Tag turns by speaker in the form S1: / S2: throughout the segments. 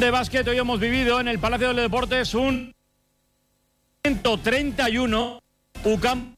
S1: de básquet, hoy hemos vivido en el Palacio de los Deportes un 131, UCAM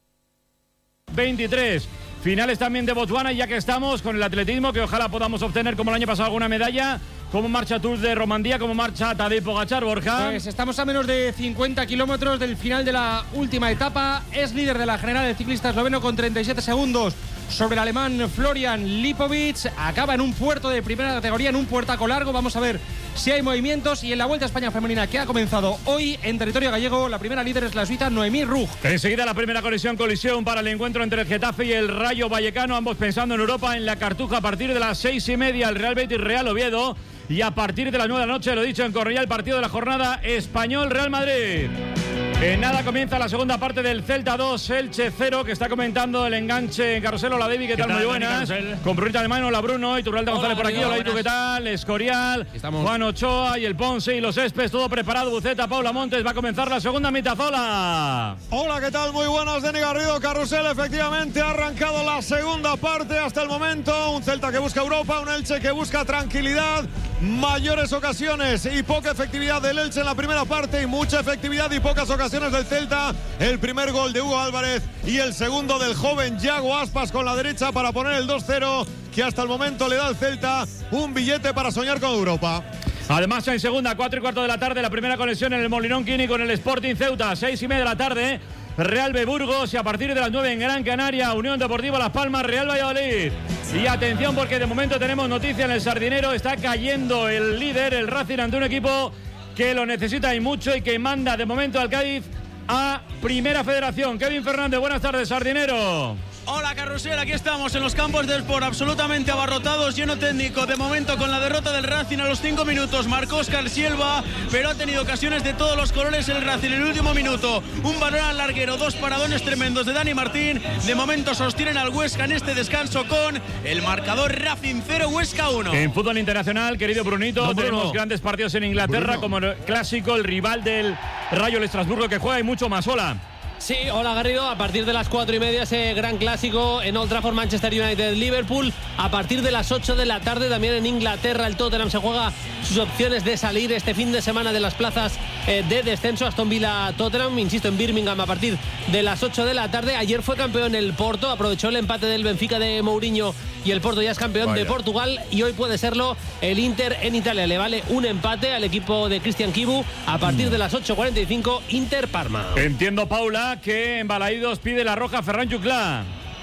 S1: 23. Finales también de Botswana, ya que estamos con el atletismo, que ojalá podamos obtener como el año pasado alguna medalla. ¿Cómo marcha Tour de Romandía? ¿Cómo marcha Tadej Pogačar, Borja?
S2: Pues estamos a menos de 50 kilómetros del final de la última etapa. Es líder de la general el ciclista esloveno con 37 segundos sobre el alemán Florian Lipovic. Acaba en un puerto de primera categoría, en un puertaco largo. Vamos a ver si hay movimientos. Y en la Vuelta a España femenina, que ha comenzado hoy en territorio gallego, la primera líder es la suiza Noemí Rug.
S1: Enseguida la primera colisión para el encuentro entre el Getafe y el Rayo Vallecano, ambos pensando en Europa, en la Cartuja, a partir de las 6:30, el Real Betis Real Oviedo. Y a partir de las 9 de la noche, lo dicho, en Cornellá, el partido de la jornada, Español-Real Madrid. En nada comienza la segunda parte del Celta 2, Elche 0, que está comentando el enganche en Carrusel. Hola, David, ¿qué tal? Muy buenas. Con Brunita de Mano, hola, Bruno, y Turralde González por aquí. Hola, ¿y tú qué tal? Escorial, Juan Ochoa y el Ponce y los Espes, todo preparado. Buceta, Paula Montes, va a comenzar la segunda mitad. Hola.
S3: Hola, ¿qué tal? Muy buenas, Dani Garrido. Carrusel, efectivamente, ha arrancado la segunda parte hasta el momento. Un Celta que busca Europa, un Elche que busca tranquilidad. Mayores ocasiones y poca efectividad del Elche en la primera parte y mucha efectividad y pocas ocasiones del Celta. El primer gol de Hugo Álvarez y el segundo del joven Yago Aspas con la derecha para poner el 2-0, que hasta el momento le da al Celta un billete para soñar con Europa.
S1: Además, en segunda, 4:15 de la tarde, la primera conexión en el Molinón Quini con el Sporting Ceuta, 6:30 de la tarde. Real B Burgos, y a partir de las 9 en Gran Canaria, Unión Deportiva Las Palmas, Real Valladolid. Y atención, porque de momento tenemos noticia en el Sardinero. Está cayendo el líder, el Racing, ante un equipo que lo necesita y mucho, y que manda de momento al Cádiz a Primera Federación. Kevin Fernández, buenas tardes, Sardinero.
S4: Hola, Carrusel, aquí estamos en los campos del Sport, absolutamente abarrotados, lleno técnico. De momento, con la derrota del Racing a los 5 minutos, marcó Óscar Silva, pero ha tenido ocasiones de todos los colores el Racing. En el último minuto, un balón al larguero, 2 paradones tremendos de Dani Martín. De momento sostienen al Huesca en este descanso con el marcador Racing 0, Huesca 1.
S1: En fútbol internacional, querido Brunito, tenemos grandes partidos en Inglaterra, como el clásico, el rival del Rayo, el Estrasburgo, que juega y mucho más. Hola.
S5: Sí, hola Garrido, a partir de las 4:30 ese gran clásico en Old Trafford, Manchester United-Liverpool. A partir de las 8 de la tarde también en Inglaterra el Tottenham se juega sus opciones de salir este fin de semana de las plazas de descenso. Aston Villa-Tottenham, insisto, en Birmingham a partir de las 8 de la tarde. Ayer fue campeón el Porto, aprovechó el empate del Benfica de Mourinho y el Porto ya es campeón de Portugal, y hoy puede serlo el Inter en Italia. Le vale un empate al equipo de Cristian Chivu a partir de las 8:45, Inter-Parma.
S1: Entiendo, Paula, que en Balaídos pide la roja a Ferran Juclà.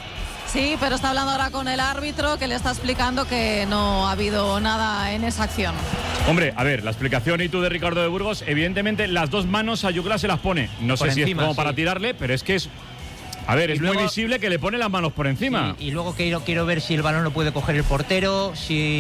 S6: Sí, pero está hablando ahora con el árbitro, que le está explicando que no ha habido nada en esa acción.
S1: Hombre, a ver, la explicación y tú de Ricardo de Burgos, evidentemente las dos manos a Juclà se las pone. No sé si es como para tirarle, pero es que es... A ver, es luego, muy visible que le pone las manos por encima.
S7: Sí, y luego quiero ver si el balón lo puede coger el portero,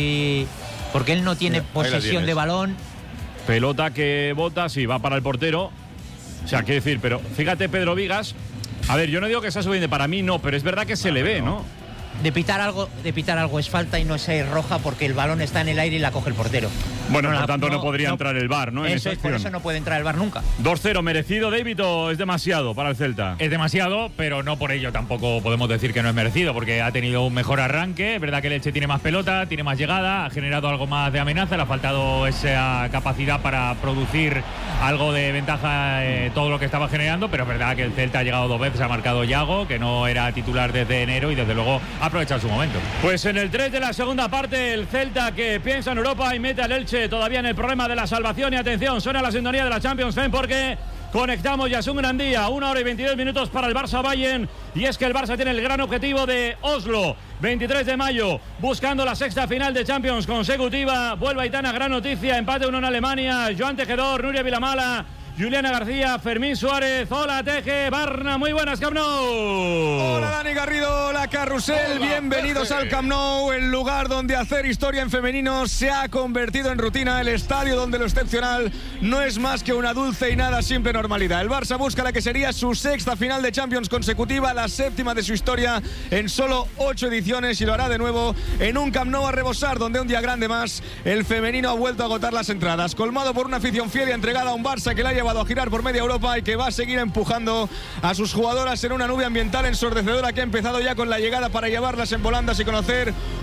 S7: porque él no tiene posesión de balón.
S1: Pelota que bota, sí, va para el portero. O sea, quiero decir, pero fíjate, Pedro Vigas. A ver, yo no digo que sea suficiente, para mí no, pero es verdad que se le ve, ¿no?
S7: De pitar algo es falta y no es roja, porque el balón está en el aire y la coge el portero.
S1: Bueno, por tanto no podría entrar el VAR, ¿no?
S7: Eso es, por eso no puede entrar el VAR nunca.
S1: 2-0, merecido, David, ¿o es demasiado para el Celta?
S8: Es demasiado, pero no por ello tampoco podemos decir que no es merecido, porque ha tenido un mejor arranque. Es verdad que el Elche tiene más pelota, tiene más llegada, ha generado algo más de amenaza, le ha faltado esa capacidad para producir algo de ventaja todo lo que estaba generando, pero es verdad que el Celta ha llegado 2 veces, ha marcado Yago, que no era titular desde enero, y desde luego ha aprovechado su momento.
S1: Pues en el 3 de la segunda parte, el Celta, que piensa en Europa y mete al Elche todavía en el problema de la salvación. Y atención, suena la sintonía de la Champions League, porque conectamos, ya es un gran día, 1 hora y 22 minutos para el Barça-Bayern, y es que el Barça tiene el gran objetivo de Oslo, 23 de mayo, buscando la 6ª final de Champions consecutiva. Vuelve Aitana, gran noticia, empate 1 en Alemania, Joan Tejedor, Nuria Vilamala, Juliana García, Fermín Suárez. Hola, Teje, Barna, muy buenas, Camp Nou.
S3: Hola, Dani Garrido, hola, Carrusel. Hola, bienvenidos al Camp Nou, el lugar donde hacer historia en femenino se ha convertido en rutina, el estadio donde lo excepcional no es más que una dulce y nada simple normalidad. El Barça busca la que sería su 6ª final de Champions consecutiva, la 7ª de su historia en solo 8 ediciones, y lo hará de nuevo en un Camp Nou a rebosar, donde un día grande más el femenino ha vuelto a agotar las entradas, colmado por una afición fiel y entregada a un Barça que la haya llevado a girar por media Europa y que va a seguir empujando a sus jugadoras en una nube ambiental ensordecedora que ha empezado ya con la llegada para llevarlas en volandas y conocer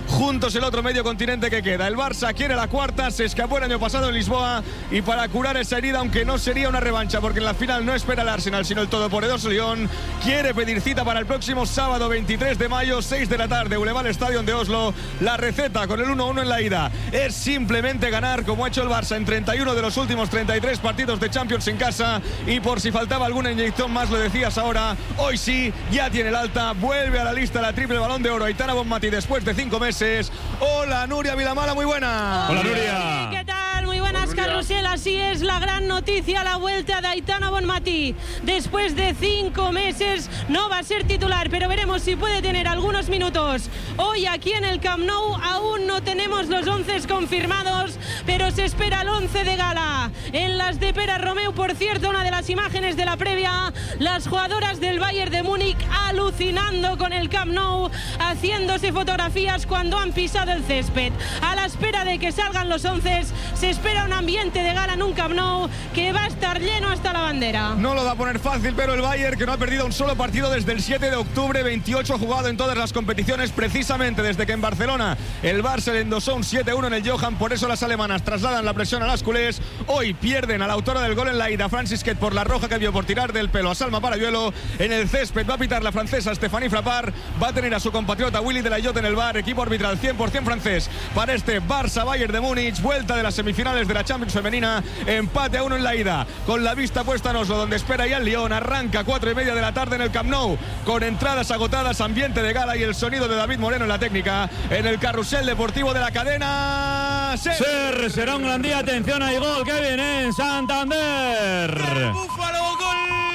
S3: juntos el otro medio continente que queda. El Barça quiere la cuarta, se escapó el año pasado en Lisboa y para curar esa herida, aunque no sería una revancha porque en la final no espera el Arsenal sino el todopoderoso Lyon, quiere pedir cita para el próximo sábado 23 de mayo, 6 de la tarde, Boulevard Stadium de Oslo. La receta con el 1-1 en la ida es simplemente ganar, como ha hecho el Barça en 31 de los últimos 33 partidos de Champions en casa. Y por si faltaba alguna inyección más, lo decías ahora, hoy sí, ya tiene el alta, vuelve a la lista la triple Balón de Oro Aitana Bonmatí después de 5 meses. Hola Nuria Vilamala, muy buena.
S1: Hola Nuria.
S9: ¿Qué tal? Muy buenas, Carrusel. Así es la gran noticia, la vuelta de Aitana Bonmatí. Después de 5 meses no va a ser titular, pero veremos si puede tener algunos minutos. Hoy aquí en el Camp Nou aún no tenemos los 11 confirmados, pero se espera el 11 de gala. En las de Pere Romeu, por cierto, una de las imágenes de la previa, las jugadoras del Bayern de Múnich alucinando con el Camp Nou, haciéndose fotografías cuando han pisado el césped. A la espera de que salgan los 11, se espera un ambiente de gala en un Camp Nou que va a estar lleno hasta la bandera.
S3: No lo va a poner fácil, pero el Bayern, que no ha perdido un solo partido desde el 7 de octubre, 28 jugado en todas las competiciones, precisamente desde que en Barcelona el Barça le endosó un 7-1 en el Johan. Por eso las alemanas trasladan la presión a las culés. Hoy pierden a la autora del gol en la ida, Francis Quet, por la roja que vio por tirar del pelo a Salma Parayuelo. En el césped va a pitar la francesa Stéphanie Frappart, va a tener a su compatriota Willy de la Llotte en el bar. Equipo arbitral 100% francés para este Barça-Bayern de Múnich, vuelta de las semifinales de la Champions femenina, empate a 1 en la ida, con la vista puesta en Oslo, donde espera ya el Lyon. Arranca 4:30 de la tarde en el Camp Nou, con entradas agotadas, ambiente de gala y el sonido de David Moreno en la técnica. En el carrusel deportivo de la cadena
S1: SER, será un gran día. Atención, hay gol que viene en Santander.
S4: Búfalo, gol.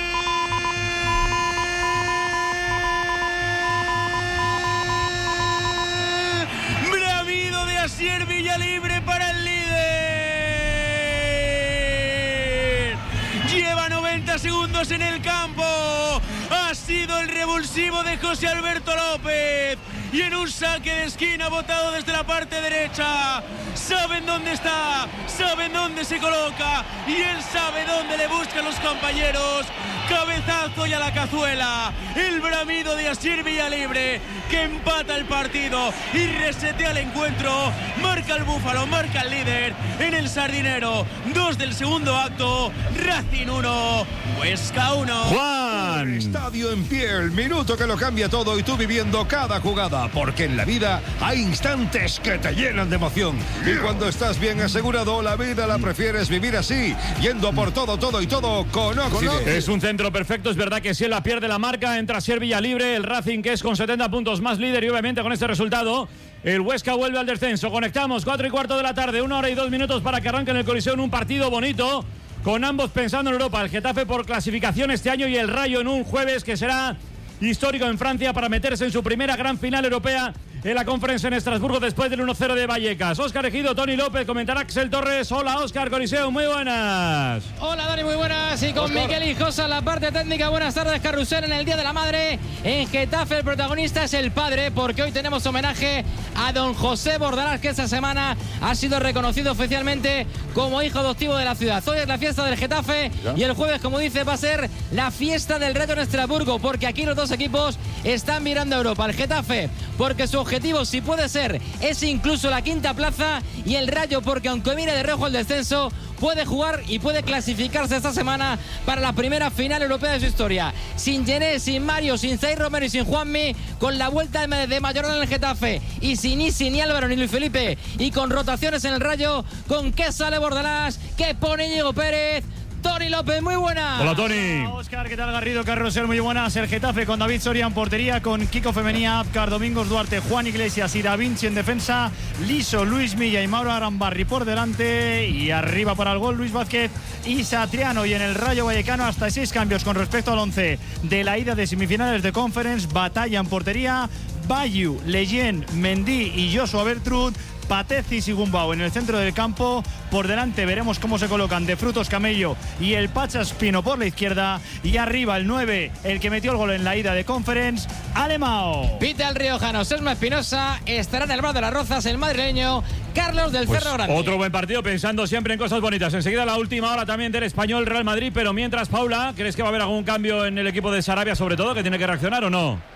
S4: Bravido de Asier Villalibre para el líder. Lleva 90 segundos en el campo. Ha sido el revulsivo de José Alberto López. Y en un saque de esquina botado desde la parte derecha. Saben dónde está, saben dónde se coloca y él sabe dónde le buscan los compañeros. Cabezazo y a la cazuela. El bramido de Asier Villalibre, que empata el partido y resetea el encuentro. Marca el Búfalo, marca el líder en el Sardinero. 2 del segundo acto. Racing 1, Huesca 1.
S1: Juan.
S10: Estadio en pie, el minuto que lo cambia todo y tú viviendo cada jugada, porque en la vida hay instantes que te llenan de emoción. Y cuando estás bien asegurado, la vida la prefieres vivir así, yendo por todo y todo con Oxide.
S1: Es un centro perfecto, es verdad que si él la pierde la marca, entra Asier Villalibre, el Racing, que es con 70 puntos más líder, y obviamente con este resultado el Huesca vuelve al descenso. Conectamos 4:15 de la tarde, 1 hora y 2 minutos para que arranque en el Coliseo en un partido bonito, con ambos pensando en Europa. El Getafe por clasificación este año y el Rayo en un jueves que será histórico en Francia para meterse en su primera gran final europea en la Conference en Estrasburgo después del 1-0 de Vallecas. Óscar Ejido, Tony López, comentará Axel Torres. Hola Óscar, Coliseo, muy buenas.
S2: Hola Dani, muy buenas. Y con Miquel Hijosa en la parte técnica. Buenas tardes, Carrusel, en el Día de la Madre. En Getafe el protagonista es el padre, porque hoy tenemos homenaje a don José Bordalás, que esta semana ha sido reconocido oficialmente como hijo adoptivo de la ciudad. Hoy es la fiesta del Getafe y el jueves, como dice, va a ser la fiesta del Reto en Estrasburgo, porque aquí los dos equipos están mirando a Europa. El Getafe, porque su objetivo, si puede ser, es incluso la quinta plaza, y el Rayo, porque aunque mire de reojo el descenso, puede jugar y puede clasificarse esta semana para la primera final europea de su historia. Sin Gené, sin Mario, sin Zaire Romero y sin Juanmi, con la vuelta de Mayorana en el Getafe, y sin Isi, ni Álvaro, ni Luis Felipe, y con rotaciones en el Rayo, ¿con qué sale Bordalás? ¿Qué pone Diego Pérez? Tony López, muy buena.
S1: Hola Tony.
S11: Hola Óscar, ¿qué tal Garrido? Carrusel, muy buenas. El Getafe con David Soria en portería, con Kiko Femenía, Apcar, Domingos Duarte, Juan Iglesias y Da Vinci en defensa, Liso, Luis Milla y Mauro Arambarri por delante, y arriba para el gol Luis Vázquez y Satriano. Y en el Rayo Vallecano hasta 6 cambios con respecto al 11 de la ida de semifinales de Conference. Batalla en portería, Bayu, Leyen, Mendy y Joshua Bertrud. Patezis y Gumbau en el centro del campo. Por delante veremos cómo se colocan De Frutos, Camello y el Pachaspino por la izquierda. Y arriba el 9, el que metió el gol en la ida de Conference, Alemão.
S2: Pita el riojano, Selma Espinosa. Estará en el bar de las Rozas el madrileño Carlos del Cerro Grande.
S1: Otro buen partido, pensando siempre en cosas bonitas. Enseguida la última hora también del Español Real Madrid. Pero mientras, Paula, ¿crees que va a haber algún cambio en el equipo de Sarabia, sobre todo, que tiene que reaccionar o no?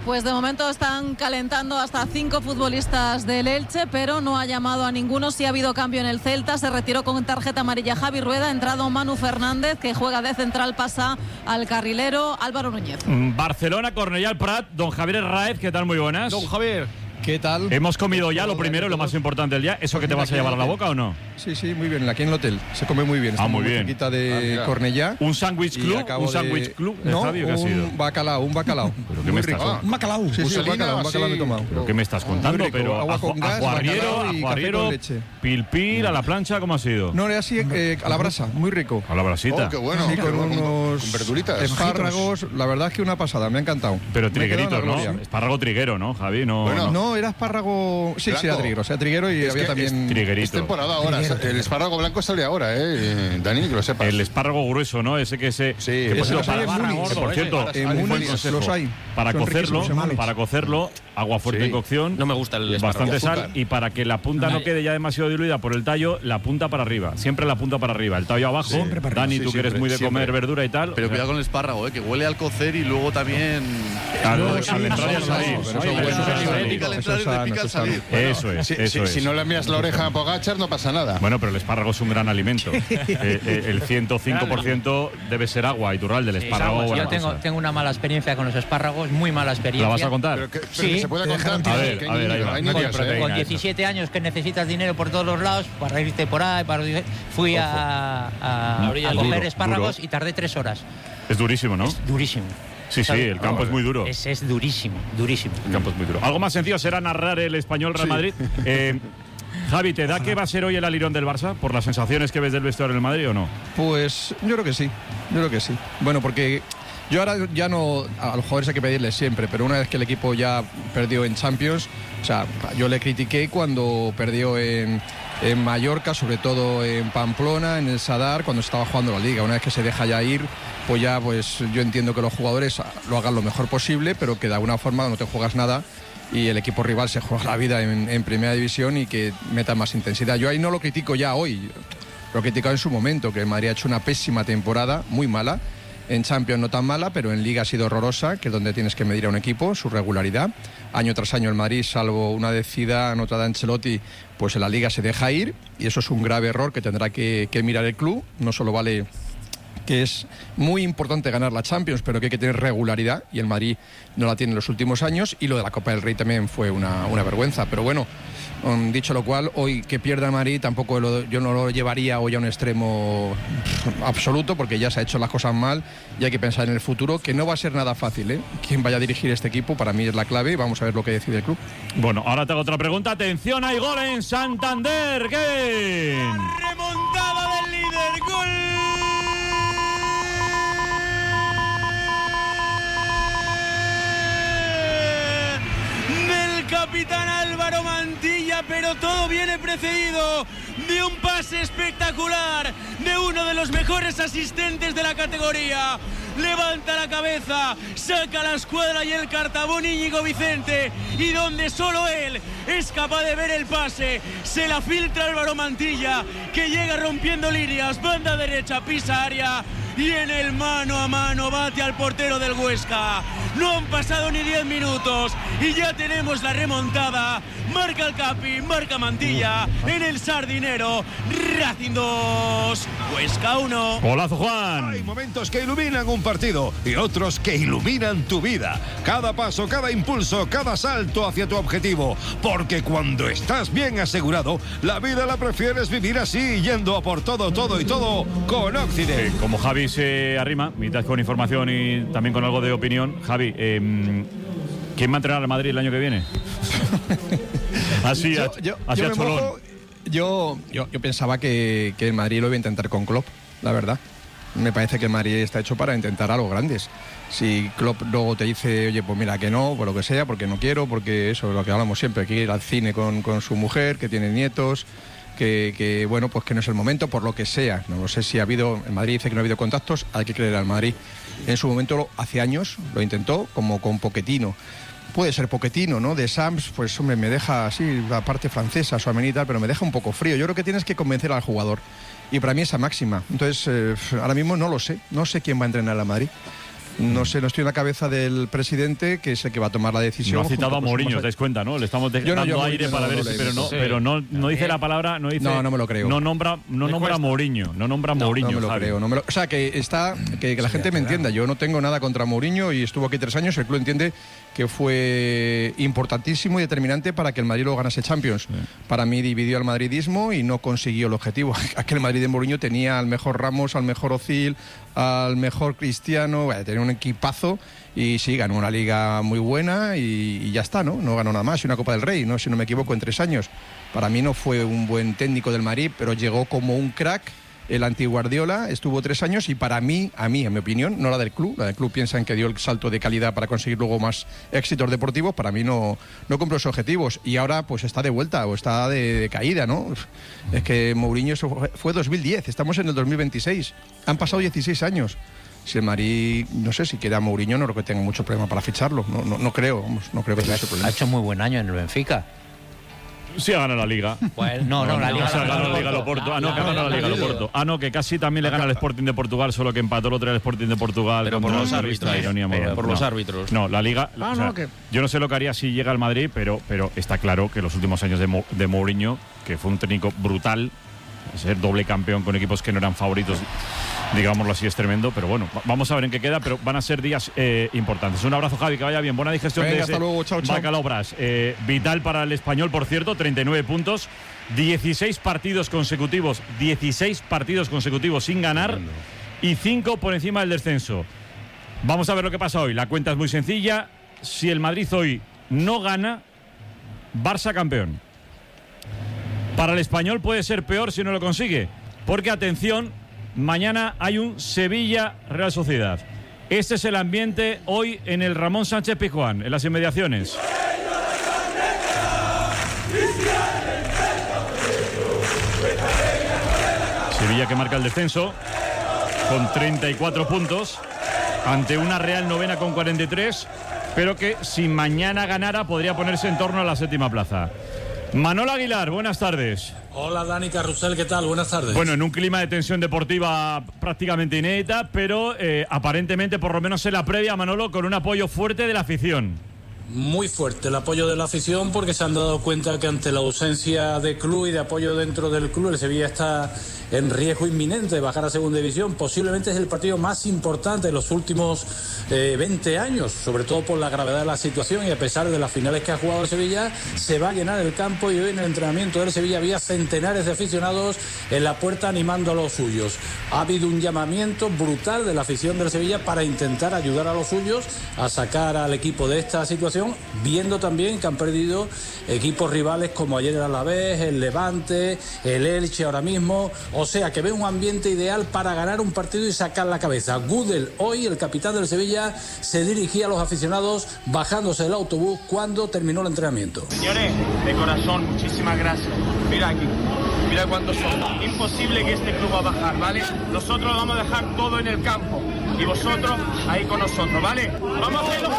S6: Pues de momento están calentando hasta 5 futbolistas del Elche, pero no ha llamado a ninguno. Sí ha habido cambio en el Celta, se retiró con tarjeta amarilla Javi Rueda, ha entrado Manu Fernández, que juega de central, pasa al carrilero Álvaro Núñez.
S1: Barcelona, Cornellà al Prat, don Javier Herráez, ¿qué tal? Muy buenas.
S12: Don Javier, ¿qué tal?
S1: Hemos comido ya lo primero, lo más importante del día. ¿Eso que te vas a llevar a la boca o no?
S12: Sí, muy bien, aquí en el hotel. Se come muy bien.
S1: Muy bien.
S12: Cerquita de Cornellà.
S1: ¿Un sándwich club? ¿Un sándwich club?
S12: No,
S1: Fabio, ¿qué ha sido?
S12: un bacalao.
S1: ¿Pero qué me estás?
S12: Un bacalao. Sí, un bacalao me he tomado.
S1: ¿Pero qué me estás contando? Pero
S12: agua con gas,
S1: ajuarriero, pil, a la plancha, ¿cómo ha sido?
S12: No, era así, a la brasa, muy rico.
S1: A la brasita.
S13: Oh, qué bueno.
S12: Sí, con unos
S13: con verduritas.
S12: Espárragos, la verdad es que una pasada, me ha encantado.
S1: Pero trigueritos, ¿no? Espárrago triguero, ¿no, Javi?
S12: No, era espárrago. Sí, era triguero y había también.
S1: Triguerito.
S13: Es temporada ahora. El espárrago blanco sale ahora, Dani, que lo sepas.
S1: El espárrago grueso, ¿no? Ese que se.
S13: Sí,
S1: que por cierto, un buen consejo.
S12: Los hay.
S1: Para cocerlo, agua fuerte en cocción.
S5: No me gusta el espárrago.
S1: Bastante sal. Y para que la punta no quede ya demasiado diluida por el tallo, la punta para arriba. Siempre la punta para arriba. El tallo abajo. Dani, tú que eres muy de comer verdura y tal.
S14: Pero cuidado con el espárrago, que huele al cocer y luego también.
S1: Al entrar y al salir. Eso es.
S13: Si no le envías la oreja a Pogačar, no pasa nada.
S1: Bueno, pero el espárrago es un gran alimento. El 105% debe ser agua y turral del espárrago.
S7: Yo tengo una mala experiencia con los espárragos, muy mala experiencia.
S1: ¿La vas a contar?
S13: Pero que se puede contar.
S1: A ver, ahí va.
S7: Con 17 años que necesitas dinero por todos los lados para irte por ahí, fui a coger espárragos y tardé 3 horas.
S1: Es durísimo, ¿no?
S7: Es durísimo.
S1: Sí, el campo es muy duro.
S7: Es durísimo.
S1: El campo es muy duro. Algo más sencillo será narrar el Español Real Madrid. Javi, ¿te da que va a ser hoy el alirón del Barça por las sensaciones que ves del vestuario del Madrid o no?
S12: Pues yo creo que sí. Bueno, porque yo ahora ya no, a los jugadores hay que pedirles siempre, pero una vez que el equipo ya perdió en Champions, o sea, yo le critiqué cuando perdió en Mallorca, sobre todo en Pamplona, en el Sadar, cuando estaba jugando la Liga. Una vez que se deja ya ir, pues yo entiendo que los jugadores lo hagan lo mejor posible, pero que de alguna forma no te juegas nada y el equipo rival se juega la vida en Primera División y que meta más intensidad. Yo ahí no lo critico ya hoy, lo he criticado en su momento, que el Madrid ha hecho una pésima temporada, muy mala. En Champions no tan mala, pero en Liga ha sido horrorosa, que es donde tienes que medir a un equipo, su regularidad. Año tras año el Madrid, salvo una decida anotada de Ancelotti, pues en la Liga se deja ir y eso es un grave error que tendrá que mirar el club. No solo vale que es muy importante ganar la Champions, pero que hay que tener regularidad y el Madrid no la tiene en los últimos años, y lo de la Copa del Rey también fue una vergüenza. Pero bueno, dicho lo cual, hoy que pierda el Madrid tampoco yo no lo llevaría hoy a un extremo absoluto, porque ya se ha hecho las cosas mal y hay que pensar en el futuro, que no va a ser nada fácil, Quien vaya a dirigir este equipo para mí es la clave y vamos a ver lo que decide el club.
S1: Bueno, ahora te hago otra pregunta. Atención, hay gol en Santander. ¿Qué?
S4: Remontada del líder, gol del capitán Álvaro Mantilla, pero todo viene precedido de un pase espectacular de uno de los mejores asistentes de la categoría. Levanta la cabeza, saca la escuadra y el cartabón Íñigo Vicente, y donde solo él es capaz de ver el pase, se la filtra Álvaro Mantilla, que llega rompiendo líneas, banda derecha, pisa área y en el mano a mano bate al portero del Huesca. No han pasado ni 10 minutos y ya tenemos la remontada. Marca el Capi, marca Mantilla en el Sardinero. Racing 2, Huesca 1.
S1: Golazo, Juan.
S10: Hay momentos que iluminan un partido y otros que iluminan tu vida. Cada paso, cada impulso, cada salto hacia tu objetivo. Porque cuando estás bien asegurado, la vida la prefieres vivir así, yendo a por todo con Occident.
S1: Como Javi se arrima, mitad con información y también con algo de opinión. Javi, ¿quién va a entrenar al Madrid el año que viene? Así, hacia Cholón.
S12: Yo pensaba que el Madrid lo iba a intentar con Klopp, la verdad. Me parece que el Madrid está hecho para intentar algo grandes. Si Klopp luego te dice, oye, pues mira que no, por lo que sea, porque no quiero, porque eso es lo que hablamos siempre, que ir al cine con su mujer, que tiene nietos, que bueno, pues que no es el momento, por lo que sea. No sé si ha habido, el Madrid dice que no ha habido contactos, hay que creer al Madrid. En su momento, hace años, lo intentó, como con Pochettino. Puede ser Pochettino, ¿no? De Sams, pues hombre, me deja así, la parte francesa, su amenita, pero me deja un poco frío. Yo creo que tienes que convencer al jugador. Y para mí esa máxima. Entonces, ahora mismo no lo sé. No sé quién va a entrenar a Madrid. No sé, no estoy en la cabeza del presidente, que es el que va a tomar la decisión.
S1: No ha citado a Mourinho, te das cuenta, ¿no? Le estamos dando aire para ver eso, pero no dice la palabra, no dice.
S12: No me lo creo.
S1: No nombra a Mourinho, no nombra a Mourinho.
S12: No me lo creo. O sea, que la gente me entienda. Yo no tengo nada contra Mourinho y estuvo aquí 3 años. El club entiende que fue importantísimo y determinante para que el Madrid lo ganase Champions. Sí. Para mí dividió al madridismo y no consiguió el objetivo. Aquel Madrid de Mourinho tenía al mejor Ramos, al mejor Ozil, al mejor Cristiano, tenía un equipazo y sí, ganó una liga muy buena y ya está, ¿no? No ganó nada más, y una Copa del Rey, ¿no? Si no me equivoco, en 3 años. Para mí no fue un buen técnico del Madrid, pero llegó como un crack. El anti-Guardiola estuvo 3 años y para mí, en mi opinión, no la del club piensan que dio el salto de calidad para conseguir luego más éxitos deportivos, para mí no cumplió sus objetivos y ahora pues está de vuelta o está de caída, ¿no? Es que Mourinho eso fue 2010, estamos en el 2026, han pasado 16 años. Si el Madrid, no sé, si queda Mourinho, no creo que tenga mucho problema para ficharlo, no creo, no creo que tenga ese problema.
S7: Ha hecho muy buen año en el Benfica.
S1: Sí ha ganado la Liga.
S7: Bueno, la Liga.
S1: Ha ganado la Liga al Oporto. Que ha ganado la Liga al Oporto. Que casi también le gana al Sporting de Portugal, solo que empató el otro el Sporting de Portugal.
S2: Pero por los árbitros.
S1: Por los árbitros. No, la Liga. Yo no sé lo que haría si llega al Madrid, pero está claro que los últimos años de Mourinho, que fue un técnico brutal, ser doble campeón con equipos que no eran favoritos, digámoslo así, es tremendo, pero bueno, vamos a ver en qué queda, pero van a ser días importantes. Un abrazo, Javi, que vaya bien, buena digestión.
S12: Venga, hasta luego, chao.
S1: Bacalao Brás. Vital para el Español, por cierto, 39 puntos, 16 partidos consecutivos sin ganar y 5 por encima del descenso. Vamos a ver lo que pasa hoy. La cuenta es muy sencilla. Si el Madrid hoy no gana, Barça campeón. Para el Español puede ser peor si no lo consigue, porque atención, mañana hay un Sevilla-Real Sociedad. Este es el ambiente hoy en el Ramón Sánchez Pizjuán, en las inmediaciones. Sevilla que marca el descenso con 34 puntos ante una Real novena con 43, pero que si mañana ganara podría ponerse en torno a la 7ª plaza. Manolo Aguilar, buenas tardes.
S15: Hola Dani Carrusel, ¿qué tal? Buenas tardes.
S1: Bueno, en un clima de tensión deportiva prácticamente inédita, pero aparentemente, por lo menos en la previa, Manolo, con un apoyo fuerte de la afición.
S15: Muy fuerte el apoyo de la afición, porque se han dado cuenta que ante la ausencia de club y de apoyo dentro del club, el Sevilla está en riesgo inminente de bajar a segunda división. Posiblemente es el partido más importante de los últimos 20 años, sobre todo por la gravedad de la situación, y a pesar de las finales que ha jugado el Sevilla, se va a llenar el campo y hoy en el entrenamiento del Sevilla había centenares de aficionados en la puerta animando a los suyos. Ha habido un llamamiento brutal de la afición del Sevilla para intentar ayudar a los suyos a sacar al equipo de esta situación, viendo también que han perdido equipos rivales como ayer el Alavés, el Levante, el Elche ahora mismo. O sea que ve un ambiente ideal para ganar un partido y sacar la cabeza. Gudel, hoy el capitán del Sevilla, se dirigía a los aficionados bajándose del autobús cuando terminó el entrenamiento.
S16: Señores, de corazón, muchísimas gracias. Mira aquí, mira cuántos son. Imposible que este club va a bajar, ¿vale? Nosotros vamos a dejar todo en el campo y vosotros ahí con nosotros, ¿vale? Vamos a hacerlo.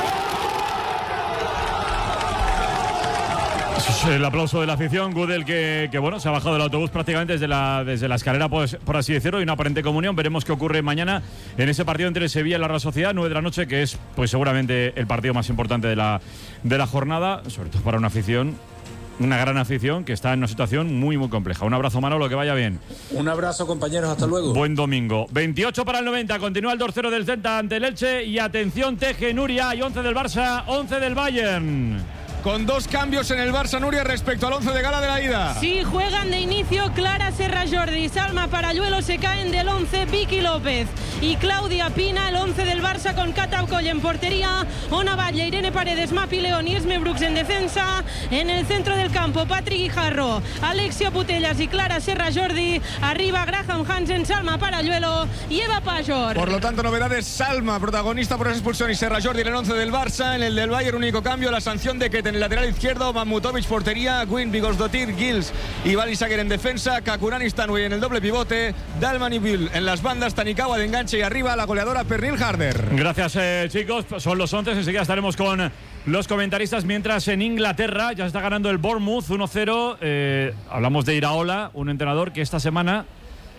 S1: El aplauso de la afición. Gudel que bueno, se ha bajado del autobús prácticamente desde la escalera, por así decirlo, y una aparente comunión. Veremos qué ocurre mañana en ese partido entre el Sevilla y la Real Sociedad, 9 de la noche, que es pues seguramente el partido más importante de la jornada, sobre todo para una afición, una gran afición que está en una situación muy muy compleja. Un abrazo, Manolo, que vaya bien.
S15: Un abrazo, compañeros, hasta luego.
S1: Buen domingo. 28 para el 90, continúa el 2-0 del Celta ante el Elche, y atención, Teje, Nuria, y 11 del Barça, 11 del Bayern.
S3: Con 2 cambios en el Barça, Nuria, respecto al 11 de gala de la ida.
S9: Sí, juegan de inicio Clara Serra Jordi, Salma Paralluelo, se caen del 11 Vicky López y Claudia Pina. El 11 del Barça con Cata Ocolle en portería, Ona Batlle, Irene Paredes, Mapi León y Esme Brooks en defensa. En el centro del campo, Patrick Guijarro, Alexia Putellas y Clara Serra Jordi. Arriba Graham Hansen, Salma Paralluelo y Eva Pajor.
S3: Por lo tanto, novedades: Salma, protagonista por esa expulsión, y Serra Jordi en el 11 del Barça. En el del Bayern, único cambio, la sanción de que en el lateral izquierdo, Mamutovic portería, Gwyn, Bigosdottir, Gils y Balisaguer en defensa, Kakurani, Stanway en el doble pivote, Dalman y Bill en las bandas, Tanikawa de enganche, y arriba la goleadora Pernil Harder.
S1: Gracias, chicos, son los 11, enseguida estaremos con los comentaristas, mientras en Inglaterra ya está ganando el Bournemouth 1-0. Hablamos de Iraola, un entrenador que esta semana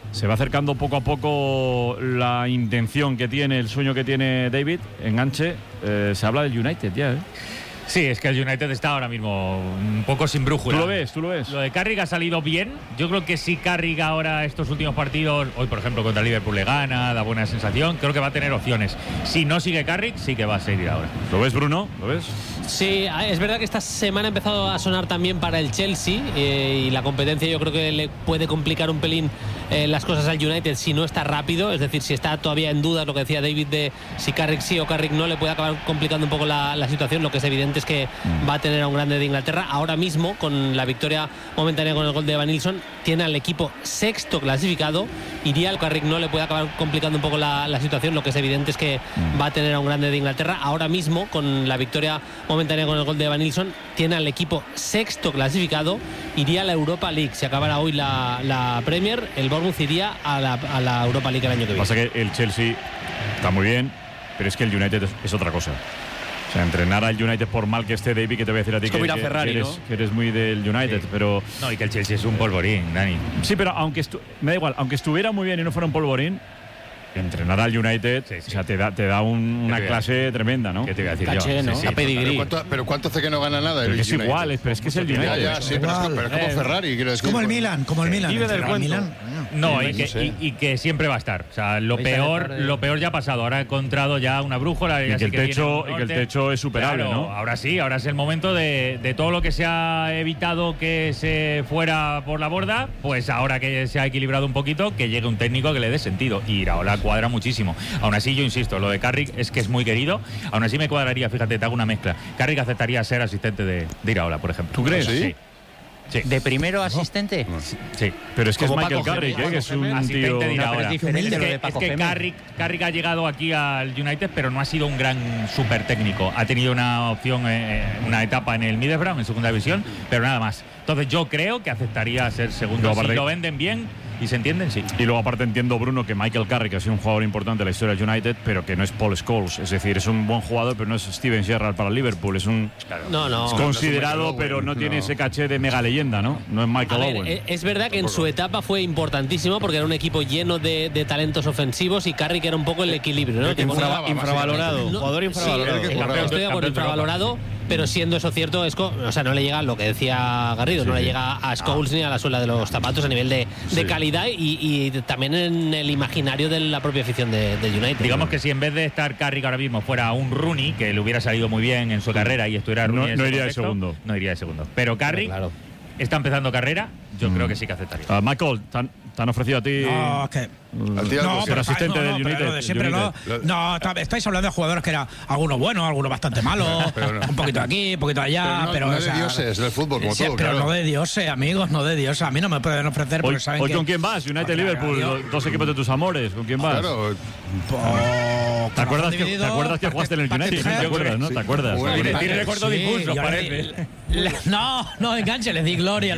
S3: Se va acercando poco a poco la intención que tiene, el sueño que tiene David. Enganche. Se habla del United ya, ¿eh?
S8: Sí, es que el United está ahora mismo un poco sin brújula.
S3: ¿Tú lo ves? ¿Tú lo ves?
S8: Lo de Carrick ha salido bien. Yo creo que si Carrick ahora estos últimos partidos, hoy por ejemplo contra el Liverpool le gana, da buena sensación, creo que va a tener opciones. Si no sigue Carrick, sí que va a seguir ahora.
S3: ¿Lo ves, Bruno? ¿Lo ves?
S5: Sí, es verdad que esta semana ha empezado a sonar también para el Chelsea y la competencia yo creo que le puede complicar un pelín las cosas al United si no está rápido, es decir, si está todavía en dudas, lo que decía David de si Carrick sí o Carrick no, le puede acabar complicando un poco la situación. Lo que es evidente es que va a tener a un grande de Inglaterra. Ahora mismo, con la victoria momentánea con el gol de Evan Nilsson, tiene al equipo sexto clasificado. Iría al Carrick no le puede acabar complicando un poco la situación. Lo que es evidente es que va a tener a un grande de Inglaterra. Ahora mismo, con la victoria momentánea con el gol de Evan Nilsson, tiene al equipo sexto clasificado. Iría a la Europa League. Si acabara hoy la Premier, el Bournemouth iría a la Europa League el año que viene.
S3: Pasa que el Chelsea está muy bien, pero es que el United es otra cosa. O sea, entrenar al United, por mal que esté David, que te voy a decir a ti
S8: es como ir a Ferrari,
S3: que eres muy del United, pero...
S8: No, y que el Chelsea es un polvorín, Dani.
S3: Sí, pero me da igual, aunque estuviera muy bien y no fuera un polvorín, entrenar al United, o sea, te da una clase tremenda, ¿no?
S8: ¿Qué te voy a decir
S13: Caché,
S8: yo?
S13: ¿no?
S8: Sí,
S13: a pedigrí. ¿Pero cuánto hace que no gana nada?
S3: Pero
S13: el
S3: es
S13: United?
S3: igual, pero es que es el United.
S13: Ya, sí, pero es como Ferrari, quiero decir.
S17: Como el Milan,
S8: Vive del cuento. No, y que siempre va a estar. O sea, lo peor ya ha pasado. Ahora ha encontrado ya una brújula.
S3: Y que el techo es superable,
S8: claro,
S3: ¿no?
S8: Ahora sí, ahora es el momento de todo lo que se ha evitado que se fuera por la borda, pues ahora que se ha equilibrado un poquito, que llegue un técnico que le dé sentido. Y Iraola cuadra muchísimo. Aún así, yo insisto, lo de Carrick es que es muy querido. Aún así me cuadraría, fíjate, te hago una mezcla. Carrick aceptaría ser asistente de Iraola, por ejemplo.
S3: ¿Tú crees?
S8: Sí. Sí.
S7: ¿De primero asistente?
S8: Sí.
S3: Pero es que
S8: como
S3: es Michael
S8: Paco
S3: Carrick,
S8: Gemes,
S3: que es un
S8: asistente
S3: tío...
S8: de Iraola.
S7: Es diferente lo de Paco
S8: es que
S7: Gemes.
S8: Carrick ha llegado aquí al United, pero no ha sido un gran super técnico. Ha tenido una opción, una etapa en el Middlesbrough, en segunda división, pero nada más. Entonces yo creo que aceptaría ser segundo. Si lo venden bien y se entienden, sí.
S3: Y luego aparte entiendo, Bruno, que Michael Carrick ha sido un jugador importante de la historia del United, pero que no es Paul Scholes. Es decir, es un buen jugador, pero no es Steven Gerrard para Liverpool. Es un es considerado, pero no tiene ese caché de mega leyenda, ¿no? No es Michael Owen.
S5: Es verdad que en su etapa fue importantísimo porque era un equipo lleno de talentos ofensivos y Carrick era un poco el equilibrio, ¿no?
S11: Infravalorado, jugador infravalorado.
S5: Estoy de acuerdo, infravalorado, pero siendo eso cierto, no le llega lo que decía Garrido, no le llega a Scholes ni a la suela de los zapatos a nivel de calidad y también en el imaginario de la propia afición del United.
S8: Digamos que si en vez de estar Carrick ahora mismo fuera un Rooney, que le hubiera salido muy bien en su carrera y estuviera Rooney
S3: no iría de segundo.
S8: No iría de segundo. Pero Carrick está empezando carrera, yo creo que sí que aceptaría.
S3: Michael, ¿te han ofrecido a ti?
S17: No, es que...
S3: pero asistente del United.
S17: Pero de siempre no, estáis hablando de jugadores que eran algunos buenos, algunos bastante malos, un poquito aquí, un poquito allá.
S13: Pero no de dioses del fútbol, como todo,
S17: pero
S13: claro.
S17: no de dioses, amigos, no de dioses. A mí no me pueden ofrecer porque saben
S3: hoy
S17: que...
S3: ¿con quién vas? United-Liverpool, dos equipos de tus amores. ¿Con quién vas?
S13: Claro.
S3: ¿Te acuerdas que jugaste en el United? ¿Te acuerdas, no? ¿Te acuerdas?
S8: Tiene recuerdos difusos, parece.
S17: No, enganche, les di gloria.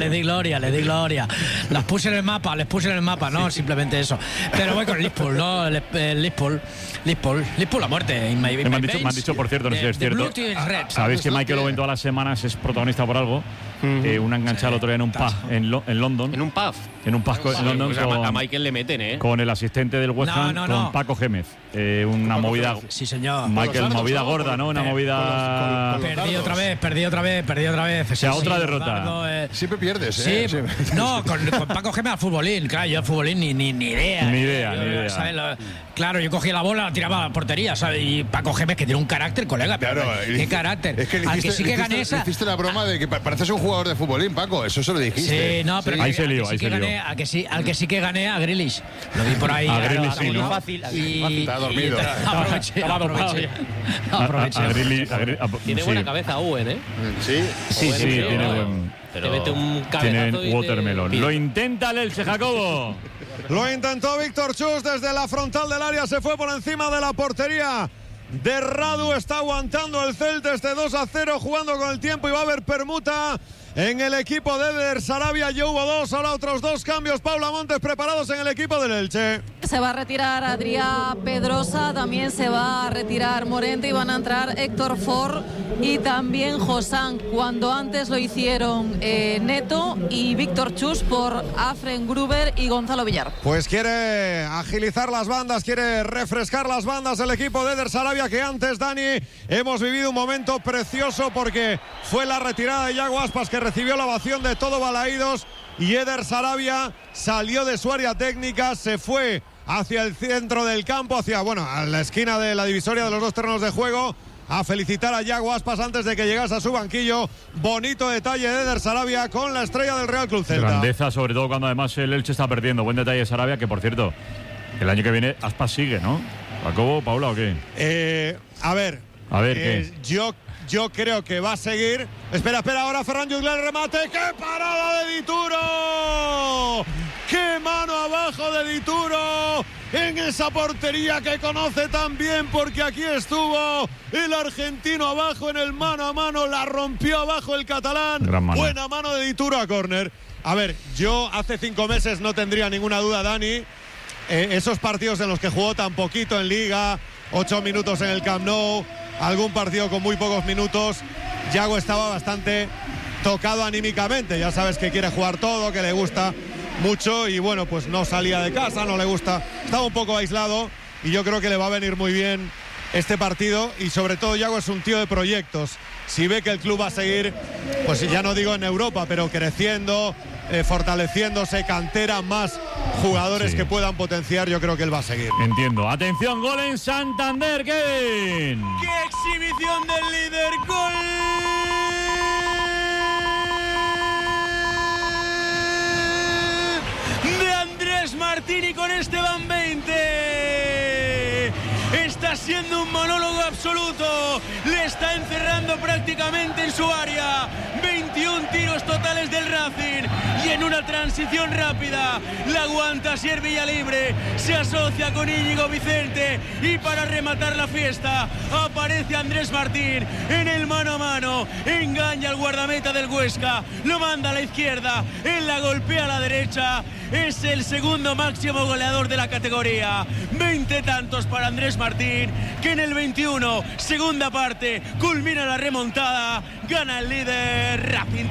S17: Les puse en el mapa, no, simplemente eso. Pero voy con el Liverpool, ¿no? El Liverpool a muerte.
S3: Me han dicho, por cierto, no sé si es cierto. Sabéis que Michael Owen todas las semanas es protagonista por algo. Una enganchada el otro día en un pub en London.
S18: ¿En un pub?
S3: En un pub en London.
S18: A Michael le meten, ¿eh?
S3: Con el asistente del West Ham, con Paco Gémez. Una movida.
S17: Sí, señor.
S3: Michael, movida gorda, ¿no? Una movida.
S17: Perdí otra vez.
S3: O sea, otra derrota.
S13: Siempre pierdes, ¿eh?
S17: Sí, no, con Paco Gémez al futbolín. Claro, yo al futbolín ni idea.
S3: Ni idea.
S17: ¿Sabes? Claro, yo cogía la bola, la tiraba a la portería, ¿sabes? Y Paco Gémez, que tiene un carácter, colega.
S13: Claro,
S17: ¿qué carácter?
S13: Es que le hiciste la broma de que pareces un jugador de futbolín, Paco. Eso se lo dijiste.
S17: Sí, no, pero
S3: ahí se lió.
S17: Al que sí que gané a Grealish. Lo vi por ahí.
S3: A Grealish sí, ¿no?
S7: Fácil.
S13: Está dormido.
S17: Aproveché.
S5: Tiene buena cabeza Owen, ¿eh?
S3: Sí, tiene buen...
S5: Te mete un cabezazo
S3: Tienen watermelon. Lo intenta el Elche, Jacobo.
S10: Lo intentó Víctor Chus desde la frontal del área, se fue por encima de la portería de Radu. Está aguantando el Celta este 2-0, jugando con el tiempo y va a haber permuta en el equipo de Eder Sarabia. Ya hubo dos, ahora otros dos cambios. Paula Montes preparados en el equipo del Elche.
S6: Se va a retirar Adrià Pedrosa, también se va a retirar Morente y van a entrar Héctor Ford y también Josán, cuando antes lo hicieron Neto y Víctor Chus por Afren Gruber y Gonzalo Villar.
S3: Pues quiere agilizar las bandas, quiere refrescar las bandas el equipo de Eder Sarabia, que antes, Dani, hemos vivido un momento precioso porque fue la retirada de Yago Aspas, que recibió la ovación de todo Balaídos, y Eder Sarabia salió de su área técnica, se fue hacia el centro del campo, a la esquina de la divisoria de los dos terrenos de juego, a felicitar a Yago Aspas antes de que llegase a su banquillo. Bonito detalle de Eder Sarabia con la estrella del Real Club Celta.
S1: Grandeza, sobre todo cuando además el Elche está perdiendo. Buen detalle de Sarabia, que por cierto, el año que viene Aspas sigue, ¿no? ¿Jacobo, Paula o qué?
S3: A ver, ¿qué? Yo creo que va a seguir. Espera, ahora Ferran Jutglar, el remate. ¡Qué parada de Dituro! ¡Qué mano abajo de Dituro! En esa portería que conoce tan bien, porque aquí estuvo el argentino abajo en el mano a mano, la rompió abajo el catalán. Buena mano de Dituro a córner. A ver, yo hace 5 meses no tendría ninguna duda, Dani, esos partidos en los que jugó tan poquito en Liga, 8 minutos en el Camp Nou, algún partido con muy pocos minutos, Yago estaba bastante tocado anímicamente. Ya sabes que quiere jugar todo, que le gusta mucho y bueno, pues no salía de casa, no le gusta, estaba un poco aislado y yo creo que le va a venir muy bien este partido y sobre todo Yago es un tío de proyectos. Si ve que el club va a seguir, pues ya no digo en Europa, pero creciendo, fortaleciéndose, cantera, más jugadores que puedan potenciar, yo creo que él va a seguir.
S1: Entiendo. Atención, gol en Santander, Kevin.
S4: ¡Qué exhibición del líder! ¡Gol! De Andrés Martini con Esteban 20. Está siendo un monólogo absoluto. Le está encerrando prácticamente en su área. 21 tiros totales del Racing. Y en una transición rápida la aguanta Asier Villalibre. Se asocia con Íñigo Vicente. Y para rematar la fiesta aparece Andrés Martín en el mano a mano. Engaña al guardameta del Huesca. Lo manda a la izquierda. Él la golpea a la derecha. Es el segundo máximo goleador de la categoría. 20 tantos para Andrés Martín, que en el 21, segunda parte, culmina la remontada. Gana el líder, Racing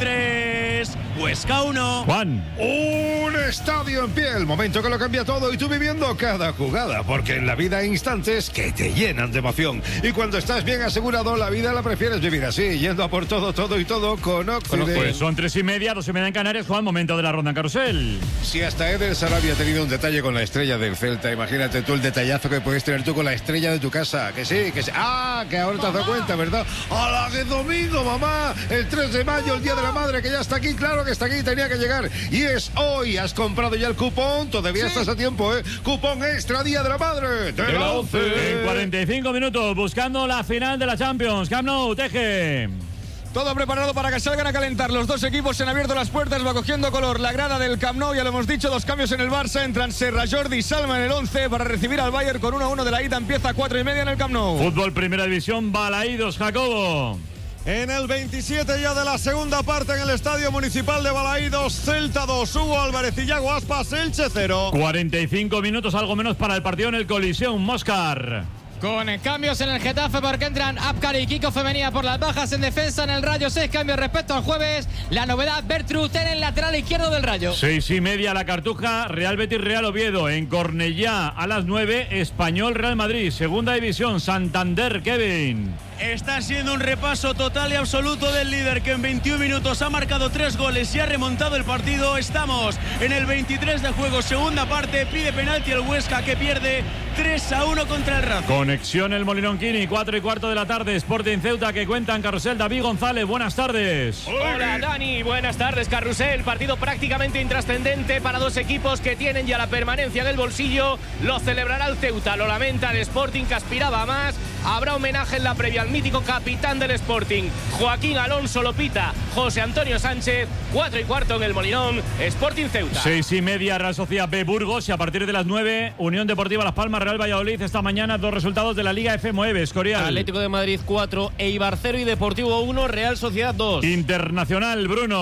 S4: 3, Huesca 1.
S1: Juan.
S10: Un estadio en pie, el momento que lo cambia todo y tú viviendo cada jugada, porque en la vida hay instantes que te llenan de emoción. Y cuando estás bien asegurado, la vida la prefieres vivir así, yendo a por todo y todo con Occident.
S1: Pues son 3:30, 2:30 en Canarias. Juan, momento de la ronda en carrusel.
S10: Si hasta Eder Sarabia ha tenido un detalle con la estrella del Celta, imagínate tú el detallazo que puedes tener tú con la estrella de tu casa. Que sí. Ah, que ahora te has dado cuenta, ¿verdad? ¡Hala, que domingo, mamá! El 3 de mayo, el Día de la Madre, que ya está aquí. Claro que está aquí, tenía que llegar. Y es hoy. ¿Has comprado ya el cupón? Todavía estás a tiempo, ¿eh? Cupón extra Día de la Madre de la 11.
S1: En 45 minutos, buscando la final de la Champions. Camp Nou, Teje.
S3: Todo preparado para que salgan a calentar. Los dos equipos se han abierto las puertas, va cogiendo color la grada del Camp Nou. Ya lo hemos dicho, 2 cambios en el Barça. Entran Serra, Jordi y Salma en el 11 para recibir al Bayern con 1-1 de la ida. Empieza 4:30 en el Camp Nou.
S1: Fútbol Primera División, Balaídos, Jacobo.
S3: En el 27 ya de la segunda parte en el Estadio Municipal de Balaídos, Celta 2, Hugo Álvarez y Yago Aspas, Elche 0.
S1: 45 minutos, algo menos para el partido en el Coliseum, Moscar.
S2: Con cambios en el Getafe porque entran Apcar y Kiko Femenía por las bajas en defensa. En el Rayo 6 cambios respecto al jueves. La novedad, Bertrud en el lateral izquierdo del Rayo.
S1: 6:30 la Cartuja, Real Betis, Real Oviedo. En Cornellá a las 9, Español, Real Madrid. Segunda división, Santander, Kevin.
S4: Está siendo un repaso total y absoluto del líder, que en 21 minutos ha marcado 3 goles y ha remontado el partido. Estamos en el 23 de juego, segunda parte. Pide penalti el Huesca, que pierde 3-1 contra el Racing.
S1: Conexión el Molinón Quini, 4:15 de la tarde. Sporting Ceuta, que cuenta en carrusel. David González, buenas tardes.
S18: Hola Dani, buenas tardes carrusel. Partido prácticamente intrascendente para dos equipos que tienen ya la permanencia en el bolsillo. Lo celebrará el Ceuta, lo lamenta el Sporting, que aspiraba a más. Habrá homenaje en la previa al mítico capitán del Sporting, Joaquín Alonso Lopita, José Antonio Sánchez. 4:15 en el Molinón, Sporting Ceuta.
S1: 6:30 Real Sociedad B Burgos, y a partir de las 9 Unión Deportiva Las Palmas, Real Valladolid. Esta mañana 2 resultados de la Liga F9, Escorial.
S18: Atlético de Madrid 4, Eibar 0 y Deportivo 1, Real Sociedad 2.
S1: Internacional, Bruno.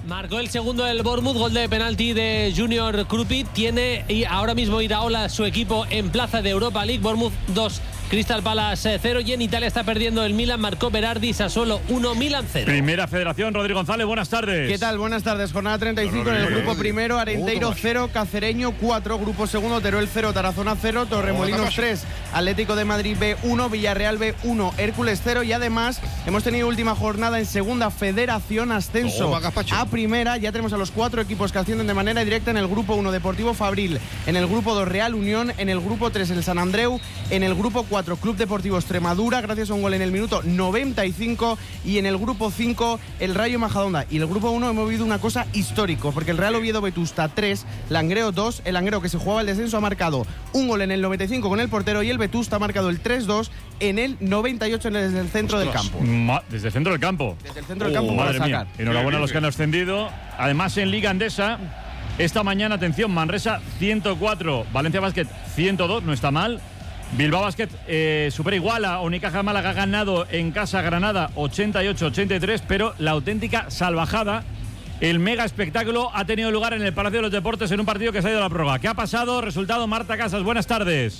S5: Marcó el segundo del Bournemouth, gol de penalti de Junior Krupi. Tiene y ahora mismo Iraola su equipo en plaza de Europa League. Bournemouth 2, Crystal Palace 0. Y en Italia está perdiendo el Milan. Marcó Berardi, Sassuolo 1, Milan 0.
S1: Primera Federación, Rodrigo González, buenas tardes.
S19: ¿Qué tal? Buenas tardes. Jornada 35 en el grupo primero. Arenteiro 0, Cacereño 4. Grupo segundo, Teruel 0, Tarazona 0, Torremolinos 3, Atlético de Madrid B 1, Villarreal B 1, Hércules 0. Y además hemos tenido última jornada en segunda Federación, ascenso a primera. Ya tenemos a los 4 equipos que ascienden de manera directa en el grupo 1, Deportivo Fabril, en el grupo 2, Real Unión, en el grupo 3, el San Andreu, en el grupo 4, Club Deportivo Extremadura, gracias a un gol en el minuto 95, y en el grupo 5, el Rayo Majadahonda. Y el grupo 1 hemos vivido una cosa histórico, porque el Real Oviedo Vetusta 3, Langreo 2, el Langreo, que se jugaba el descenso, ha marcado un gol en el 95 con el portero, y el Vetusta ha marcado el 3-2 en el 98 desde el centro del campo.
S1: Desde el centro del campo.
S19: Desde el centro del campo,
S1: madre mía. Enhorabuena a los que han ascendido. Además, en Liga Endesa, esta mañana, atención, Manresa 104, Valencia Basket 102, no está mal. Bilbao Basket supera iguala. Unicaja Málaga ha ganado en casa Granada 88-83, pero la auténtica salvajada, el mega espectáculo, ha tenido lugar en el Palacio de los Deportes en un partido que se ha ido a la prórroga. ¿Qué ha pasado? Resultado, Marta Casas, buenas tardes.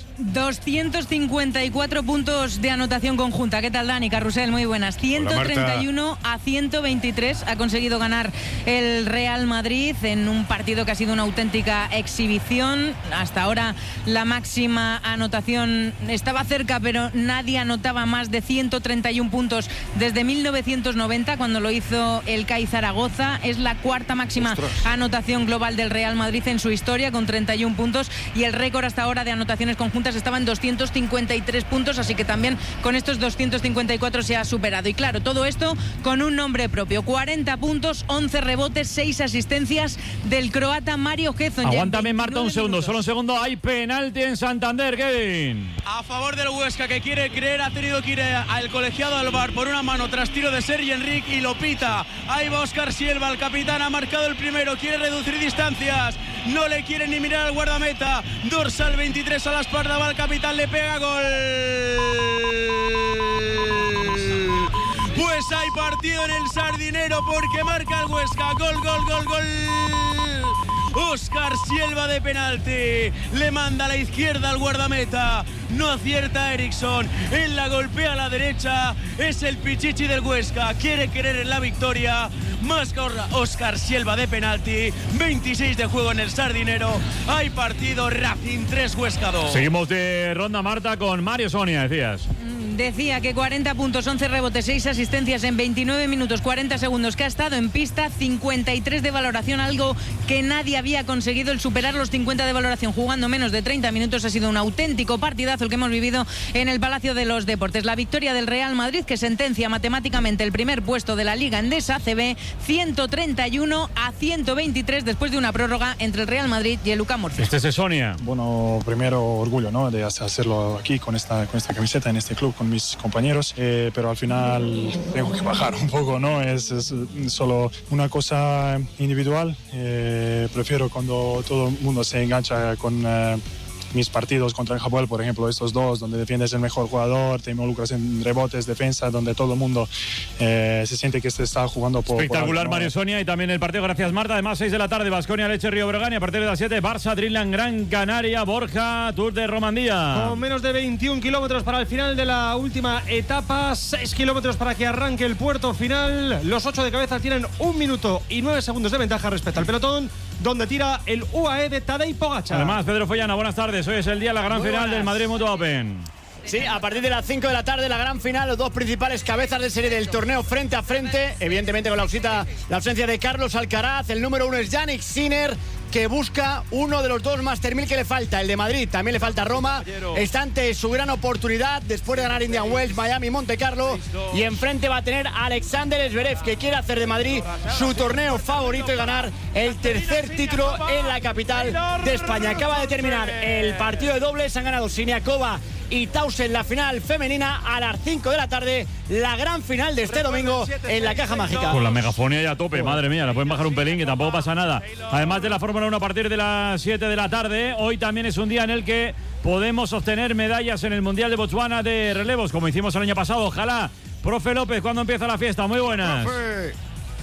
S20: 254 puntos de anotación conjunta. ¿Qué tal, Dani? Carrusel, muy buenas. 131 a 123 ha conseguido ganar el Real Madrid en un partido que ha sido una auténtica exhibición. Hasta ahora la máxima anotación estaba cerca, pero nadie anotaba más de 131 puntos desde 1990, cuando lo hizo el CAI Zaragoza. Es la cuarta máxima anotación global del Real Madrid en su historia, con 31 puntos, y el récord hasta ahora de anotaciones conjuntas estaba en 253 puntos, así que también con estos 254 se ha superado. Y claro, todo esto con un nombre propio: 40 puntos, 11 rebotes, 6 asistencias del croata Mario Hezonja.
S1: Aguántame, Marta, un segundo, solo un segundo. Hay penalti en Santander, Kevin.
S4: A favor del Huesca, que quiere creer, ha tenido que ir al colegiado al VAR por una mano tras tiro de Sergi Enrique, y lo pita. Ahí va Óscar Sielva, el capitán, ha marcado el primero, quiere reducir distancias, no le quiere ni mirar al guardameta. Dorsal 23 a la espalda, va el capitán, le pega, gol. Pues hay partido en el Sardinero, porque marca el Huesca. Gol, gol, gol, gol. Óscar Sielva de penalti, le manda a la izquierda al guardameta, no acierta Eriksson, él la golpea a la derecha. Es el Pichichi del Huesca, quiere querer en la victoria. Más Óscar Sielva de penalti, 26 de juego en el Sardinero. Hay partido, Racing 3, Huesca 2.
S1: Seguimos de ronda, Marta, con Mario Sonia, decías.
S20: Decía que 40 puntos, 11 rebotes, 6 asistencias en 29 minutos 40 segundos que ha estado en pista, 53 de valoración, algo que nadie había conseguido, el superar los 50 de valoración jugando menos de 30 minutos. Ha sido un auténtico partidazo el que hemos vivido en el Palacio de los Deportes. La victoria del Real Madrid, que sentencia matemáticamente el primer puesto de la Liga Endesa CB, 131 a 123 después de una prórroga entre el Real Madrid y el UCAM Murcia.
S1: Este es Sonia.
S21: Bueno, primero orgullo, ¿no?, de hacerlo aquí con esta camiseta en este club, con mis compañeros, pero al final tengo que bajar un poco, ¿no? Es solo una cosa individual. Prefiero cuando todo el mundo se engancha con mis partidos contra el Japón, por ejemplo, estos dos, donde defiendes el mejor jugador, te involucras en rebotes, defensa, donde todo el mundo se siente que se está jugando por...
S1: Espectacular,
S21: algo, ¿no?
S1: Mario Sonia, y también el partido, gracias, Marta. Además, 6 de la tarde, Baskonia, Leche, Río Breogán, y a partir de las 7, Barça, Dreamland, Gran Canaria, Borja, Tour de Romandía.
S2: Con menos de 21 kilómetros para el final de la última etapa, 6 kilómetros para que arranque el puerto final. Los 8 de cabeza tienen 1 minuto y 9 segundos de ventaja respecto al pelotón, donde tira el UAE de Tadej Pogačar.
S1: Además, Pedro Follana, buenas tardes. Hoy es el día de la gran final del Madrid Mutua Open.
S22: Sí, a partir de las 5 de la tarde, la gran final, los dos principales cabezas de serie del torneo frente a frente, evidentemente con la ausencia de Carlos Alcaraz. El número 1 es Jannik Sinner, que busca uno de los dos Master 1000 que le falta, el de Madrid. También le falta Roma. Está ante su gran oportunidad después de ganar Indian Wells, Miami, Monte Carlo, y enfrente va a tener a Alexander Zverev, que quiere hacer de Madrid su torneo favorito y ganar el tercer título en la capital de España. Acaba de terminar el partido de dobles, han ganado Siniakova y Tausen la final femenina. A las 5 de la tarde, la gran final de este domingo en la Caja Mágica.
S1: Con la megafonía ya a tope, madre mía, la pueden bajar un pelín, que tampoco pasa nada. Además de la Fórmula 1 a partir de las 7 de la tarde, hoy también es un día en el que podemos obtener medallas en el Mundial de Botswana de relevos, como hicimos el año pasado. Ojalá. Profe López, ¿cuándo empieza la fiesta? Muy buenas.
S23: Profe.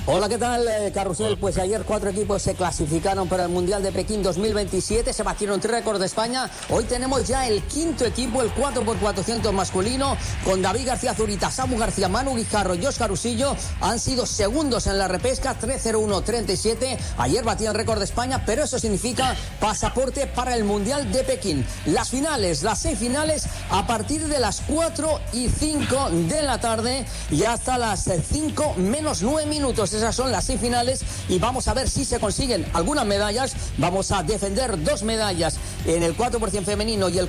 S12: Hola, ¿qué tal, Carrusel? Pues ayer 4 equipos se clasificaron para el Mundial de Pekín 2027, se batieron 3 récords de España. Hoy tenemos ya el 5.º equipo, el 4x400 masculino, con David García Zurita, Samu García, Manu Guijarro y Óscar Usillo. Han sido segundos en la repesca, 3:01:37. Ayer batieron récord de España, pero eso significa pasaporte para el Mundial de Pekín. Las finales, las 6 finales, a partir de las 4:05 de la tarde y hasta las 5 menos 9 minutos. Esas son las 6 finales y vamos a ver si se consiguen algunas medallas. Vamos a defender 2 medallas en el 4% femenino y el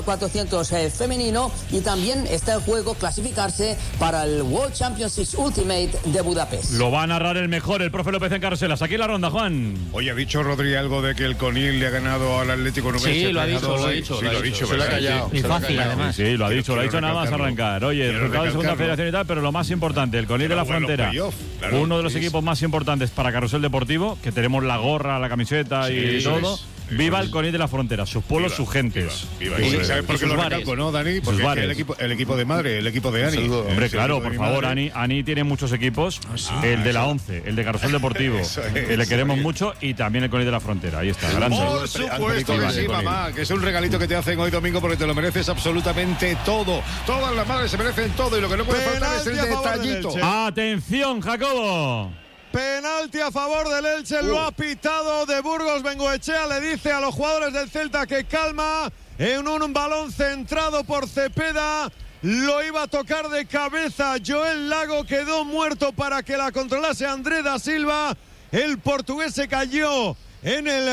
S12: 4x400 femenino, y también está en juego clasificarse para el World Championships Ultimate de Budapest.
S1: Lo va a narrar el mejor, el profe López en Carruselas. Aquí en la ronda, Juan.
S10: Oye, ¿ha dicho Rodri algo de que el Conil le ha ganado al Atlético Nubense?
S5: Sí, lo ha dicho.
S10: Se lo ha callado.
S5: Y fácil, además.
S1: Sí, lo ha dicho nada más arrancar. Oye, el resultado de segunda federación y tal, pero lo más importante, el Conil de la Frontera. Uno de los equipos más importantes para Carrusel Deportivo, que tenemos la gorra, la camiseta y todo. Viva el Conil de la Frontera, sus pueblos, sus gentes.
S10: Viva. ¿Sabes por qué lo recalco, no, Dani? Porque el equipo de madre, el equipo de Ani.
S1: Hombre, claro, por favor, Ani tiene muchos equipos. El de la 11, el de Carrusel Deportivo, que le queremos mucho, y también el Conil de la Frontera. Ahí está, grande.
S10: Por supuesto que sí, mamá, que es un regalito que te hacen hoy domingo porque te lo mereces absolutamente todo. Todas las madres se merecen todo y lo que no puede faltar es el detallito.
S1: ¡Atención, Jacobo!
S3: Penalti a favor del Elche, lo ha pitado de Burgos. Bengoechea le dice a los jugadores del Celta que calma. En un balón centrado por Cepeda, lo iba a tocar de cabeza Joel Lago, quedó muerto para que la controlase André da Silva. El portugués se cayó en el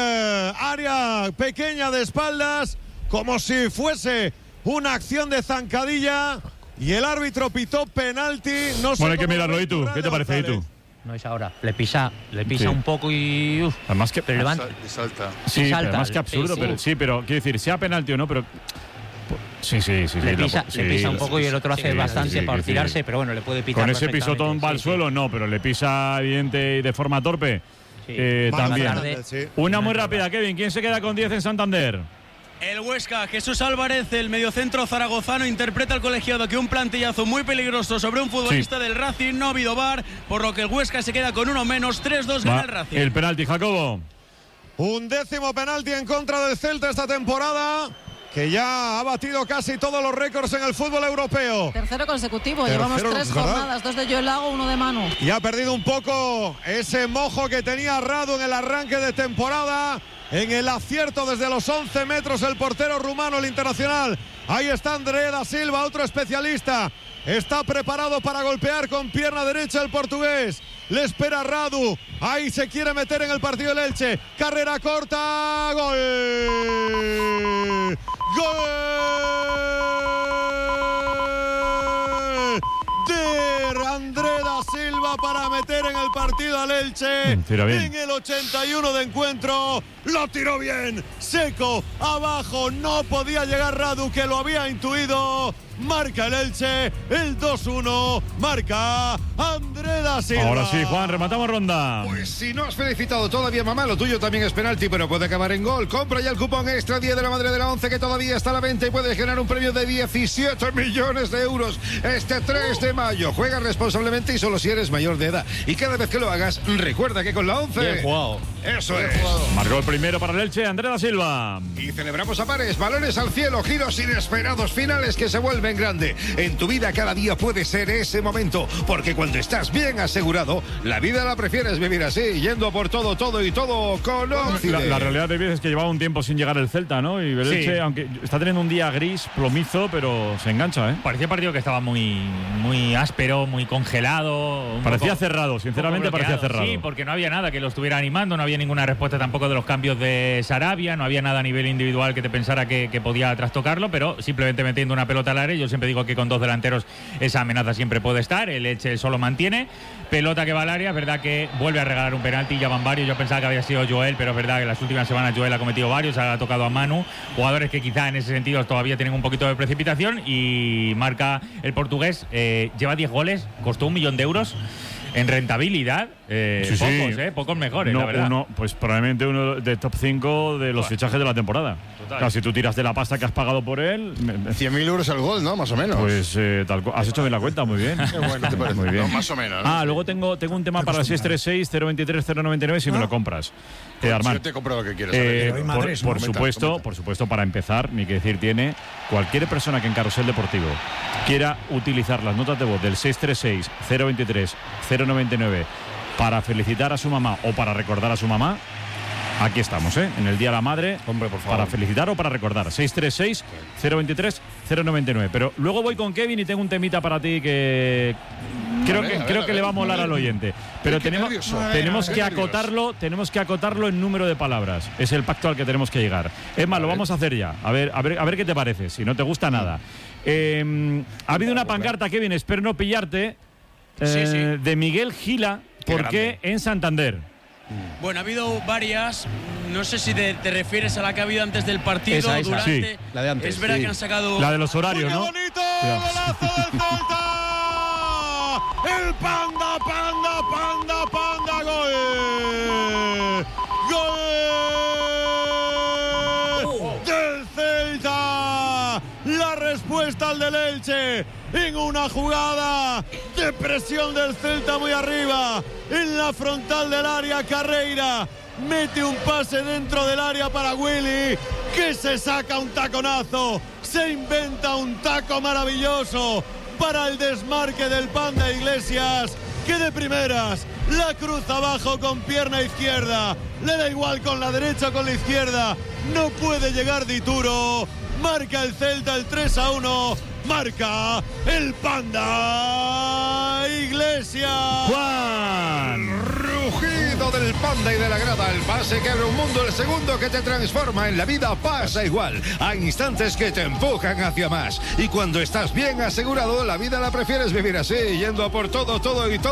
S3: área pequeña de espaldas, como si fuese una acción de zancadilla, y el árbitro pitó penalti. No sé,
S1: bueno, hay que mirarlo. ¿Y tú? ¿Qué te parece? ¿Y tú?
S7: No es ahora, le pisa
S1: sí.
S7: un poco y
S1: además que
S7: levanta.
S13: Salta.
S1: Sí,
S7: salta,
S1: además que absurdo, pero quiero decir, sea penalti o no, pero sí.
S7: Le pisa un poco y el otro hace bastante para tirarse, pero bueno, le puede pitar.
S1: Con ese pisotón va al suelo, no, pero le pisa evidente y de forma torpe. También. Una muy rápida, Kevin. ¿Quién se queda con 10 en Santander?
S4: El Huesca, Jesús Álvarez, el mediocentro zaragozano, interpreta al colegiado que un plantillazo muy peligroso sobre un futbolista del Racing, no ha habido VAR, por lo que el Huesca se queda con 1 menos, 3-2 gana el Racing.
S1: El penalti, Jacobo.
S3: 11º penalti en contra del Celta esta temporada, que ya ha batido casi todos los récords en el fútbol europeo.
S6: Tercero consecutivo, llevamos 3 jornadas, 2 de Joel Lago, 1 de Manu.
S3: Y ha perdido un poco ese mojo que tenía Radu en el arranque de temporada. En el acierto desde los 11 metros el portero rumano, el internacional. Ahí está André da Silva, otro especialista. Está preparado para golpear con pierna derecha el portugués. Le espera Radu. Ahí se quiere meter en el partido el Elche. Carrera corta. ¡Gol! ¡Gol! De André da Silva para meter en el partido al Elche. En el 81 de encuentro. Lo tiró bien. Seco. Abajo. No podía llegar Radu, que lo había intuido. Marca el Elche. El 2-1. Marca André da Silva.
S1: Ahora sí, Juan, rematamos ronda.
S10: Pues si no has felicitado todavía, mamá, lo tuyo también es penalti, pero puede acabar en gol. Compra ya el cupón extra 10 de la madre de la 11, que todavía está a la venta, y puedes ganar un premio de 17 millones de euros este 3 de mayo. Juega responsablemente y solo si eres mayor de edad. Y cada vez que lo hagas, recuerda que con la 11...
S1: Bien jugado.
S10: Eso es.
S1: Marcó el primero para el Elche, André da Silva.
S10: Y celebramos a pares, balones al cielo, giros inesperados, finales que se vuelven grande. En tu vida cada día puede ser ese momento, porque cuando estás bien asegurado, la vida la prefieres vivir así, yendo por todo con Occidente.
S1: La realidad de vida es que llevaba un tiempo sin llegar el Celta, ¿no? Y el Elche, aunque está teniendo un día gris, plomizo, pero se engancha, ¿eh?
S8: Parecía un partido que estaba muy áspero, muy congelado.
S1: Parecía cerrado, sinceramente parecía cerrado.
S8: Sí, porque no había nada que lo estuviera animando, no había ninguna respuesta tampoco de los cambios de Sarabia, no había nada a nivel individual que te pensara que podía trastocarlo, pero simplemente metiendo una pelota al área. Yo siempre digo que con 2 delanteros esa amenaza siempre puede estar. El Elche solo mantiene. Pelota que va al área, es verdad que vuelve a regalar un penalti, ya van varios. Yo pensaba que había sido Joel, pero es verdad que en las últimas semanas Joel ha cometido varios, ha tocado a Manu, jugadores que quizá en ese sentido todavía tienen un poquito de precipitación, y marca el portugués. Lleva 10 goles, costó 1 millón de euros en rentabilidad. Pocos mejores, la verdad.
S1: Pues probablemente uno de top 5 de los fichajes de la temporada. Claro, si tú tiras de la pasta que has pagado por él...
S13: 100.000 euros al gol, ¿no? Más o menos.
S1: Pues has hecho bien la cuenta, muy bien.
S13: Qué bueno, ¿te parece?
S1: Muy bien.
S13: No, más o menos, ¿no?
S1: Luego tengo un tema para 636-023-099 si me lo compras. Armand,
S13: yo te compro lo que quieras.
S1: Por supuesto, para empezar, ni que decir tiene cualquier persona que en Carrusel Deportivo quiera utilizar las notas de voz del 636-023-099 para felicitar a su mamá o para recordar a su mamá. Aquí estamos, en el Día de la Madre.
S13: Hombre, por favor.
S1: Para felicitar o para recordar. 636-023-099. Pero luego voy con Kevin y tengo un temita para ti que creo que le va a molar al oyente. Pero tenemos que acotarlo en número de palabras. Es el pacto al que tenemos que llegar. Es más, lo vamos a hacer ya. A ver qué te parece. Si no te gusta nada. Ha habido una pancarta, Kevin, espero no pillarte, de Miguel Gila. ¿Por qué en Santander?
S4: Bueno, ha habido varias. No sé si te refieres a la que ha habido antes del partido.
S22: Esa,
S4: durante.
S22: sí. La de antes.
S4: Es verdad que han sacado.
S1: La de los horarios, ¿no?
S10: ¡Bonito! ¡Golazo del Celta! ¡El Panda! ¡Gol! ¡Gol! ¡Del Celta! La respuesta al del Elche en una jugada de presión del Celta muy arriba, en la frontal del área. Carreira mete un pase dentro del área para Willy, que se saca un taconazo, se inventa un taco maravilloso para el desmarque del Panda Iglesias, que de primeras la cruza abajo con pierna izquierda, le da igual con la derecha o con la izquierda, no puede llegar Dituro. Marca el Celta el 3-1. Marca el Panda Iglesias.
S1: Juan.
S10: Rugido del Panda y de la grada. El pase que abre un mundo. El segundo que te transforma en la vida. Pasa igual. Hay instantes que te empujan hacia más. Y cuando estás bien asegurado, la vida la prefieres vivir así. Yendo a por todo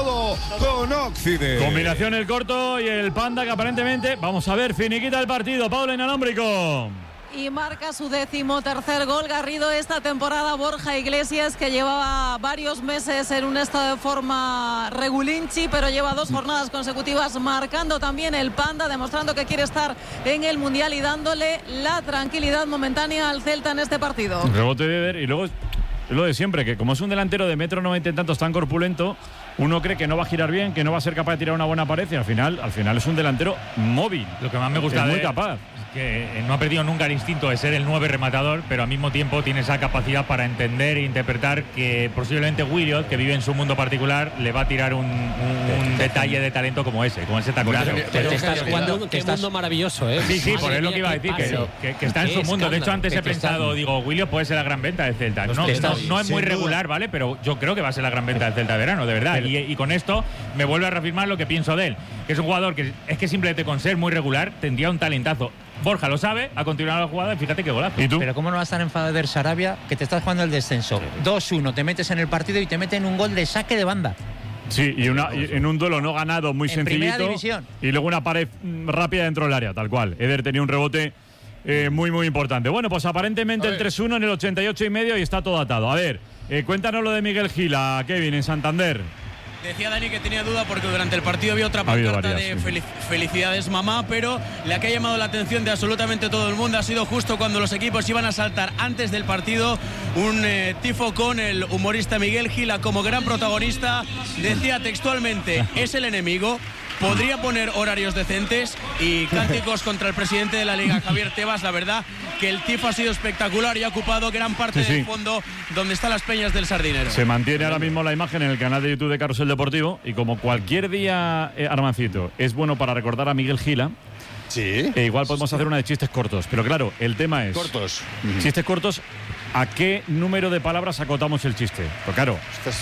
S10: con Occident.
S1: Combinación el corto y el Panda que aparentemente... Vamos a ver, finiquita el partido. Paula Inalámbrico.
S6: Y marca su 13º gol Garrido esta temporada. Borja Iglesias, que llevaba varios meses en un estado de forma regulinchi, pero lleva 2 jornadas consecutivas marcando también el Panda, demostrando que quiere estar en el Mundial y dándole la tranquilidad momentánea al Celta en este partido.
S1: Rebote de Eder y luego es lo de siempre, que como es un delantero de 1,90 m y tantos tan corpulento, uno cree que no va a girar bien, que no va a ser capaz de tirar una buena pared y al final es un delantero móvil.
S8: Lo que más me gusta
S1: es muy capaz.
S8: Que no ha perdido nunca el instinto de ser el 9 rematador, pero al mismo tiempo tiene esa capacidad para entender e interpretar que posiblemente Williot, que vive en su mundo particular, le va a tirar un detalle de talento como ese taconazo.
S5: Pero te estás jugando un mundo maravilloso, ¿eh?
S8: Sí, por eso lo que iba a decir, que está en su mundo. De hecho, antes he pensado, Williot puede ser la gran venta del Celta. No es muy regular, ¿vale? Pero yo creo que va a ser la gran venta del Celta de verano, de verdad. Y con esto me vuelve a reafirmar lo que pienso de él, que es un jugador que es que simplemente con ser muy regular tendría un talentazo. Borja lo sabe, ha continuado la jugada y fíjate qué golazo.
S7: ¿Y tú? Pero ¿cómo no va a estar enfadado del Sarabia, que te estás jugando el descenso? 2-1, te metes en el partido y te meten un gol de saque de banda.
S1: Sí, y en un duelo no ganado muy sencillito. Y luego una pared rápida dentro del área, tal cual. Eder tenía un rebote muy, muy importante. Bueno, pues aparentemente el 3-1 en el 88,5 y está todo atado. A ver, cuéntanos lo de Miguel Gila, Kevin, en Santander.
S4: Decía Dani que tenía duda porque durante el partido había otra pancarta de felicidades mamá, pero la que ha llamado la atención de absolutamente todo el mundo ha sido justo cuando los equipos iban a saltar antes del partido un tifo con el humorista Miguel Gila como gran protagonista. Decía textualmente, es el enemigo. Podría poner horarios decentes y cánticos contra el presidente de la Liga, Javier Tebas. La verdad que el tifo ha sido espectacular y ha ocupado gran parte del fondo donde están las peñas del Sardinero.
S1: Se mantiene ahora mismo la imagen en el canal de YouTube de Carrusel Deportivo y como cualquier día, Armancito, es bueno para recordar a Miguel Gila.
S13: Sí.
S1: Igual podemos hacer una de chistes cortos, pero claro, el tema es...
S13: Cortos.
S1: Chistes cortos, ¿a qué número de palabras acotamos el chiste? Pues claro...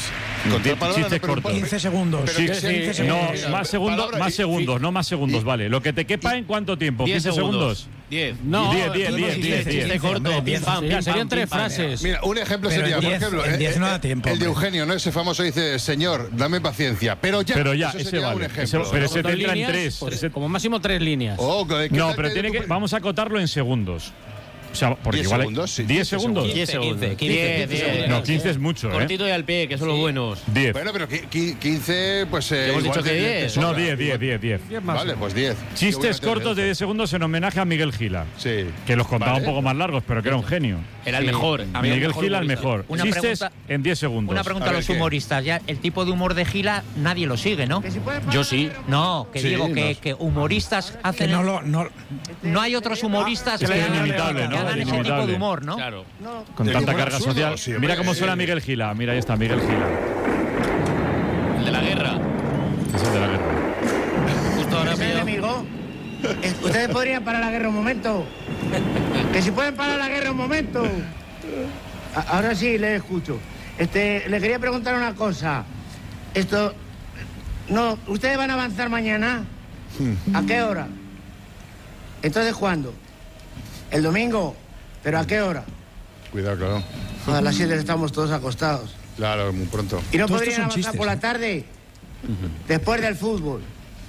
S1: Chistes cortos.
S17: 15 segundos.
S1: Sí, 15 segundos. No, más segundos, vale. Lo que te quepa en cuánto tiempo, 15 segundos.
S4: 10.
S1: No, 10.
S5: Chiste corto. Serían 3 frases.
S13: Mira, un ejemplo sería, por ejemplo,
S17: el 10 no da tiempo.
S13: El de Eugenio, ¿no? Ese famoso dice, señor, dame paciencia. Pero ya,
S1: ese vale. Pero ese te entra en 3.
S5: Como máximo 3 líneas.
S1: No, pero vamos a acotarlo en segundos. O sea, porque
S13: 10
S1: igual
S13: segundos, sí.
S1: 10 segundos.
S5: 10 segundos.
S18: 10.
S1: No, 15 es mucho,
S18: Cortito y al pie, que son los buenos.
S1: 10.
S13: Bueno, pero 15, pues.
S18: Hemos
S13: igual
S18: dicho que 10.
S1: No, 10.
S13: Vale, pues 10.
S1: Chistes cortos de 10 segundos en homenaje a Miguel Gila.
S13: Sí.
S1: Que los contaba
S13: Vale.
S1: un poco más largos, pero que era un genio.
S18: Era el mejor.
S1: Miguel Gila el mejor.
S12: Una
S1: Chistes
S12: pregunta-
S1: en 10 segundos.
S12: Una pregunta a los humoristas. Ya el tipo de humor de Gila nadie lo sigue, ¿no?
S18: Yo sí.
S12: No, que
S13: Sí,
S12: digo
S13: no.
S12: que humoristas hacen. No hay otros humoristas
S1: Es
S12: que
S1: que es
S12: hagan
S1: inimitable, ¿no?
S12: ese tipo
S1: Inimitable.
S12: de humor, ¿no?
S18: Claro.
S1: Con
S13: El
S1: tanta
S13: humor
S1: carga
S13: absurdo,
S1: social.
S13: sí,
S1: Mira
S13: hombre.
S1: cómo suena Miguel Gila. Mira, ahí está Miguel Gila.
S18: El de la guerra.
S1: Es el de la guerra.
S18: Justo ahora mismo.
S14: Enemigo. Ustedes podrían parar la guerra un momento. Que si pueden parar la guerra un momento. Ahora sí, le escucho. Le quería preguntar una cosa. No, ¿ustedes van a avanzar mañana? ¿A qué hora? Entonces, ¿cuándo? ¿El domingo? ¿Pero a qué hora?
S13: Cuidado, claro.
S14: A las 7 estamos todos acostados.
S13: Claro, muy pronto.
S14: ¿Y no podrían avanzar por la tarde? Después del fútbol.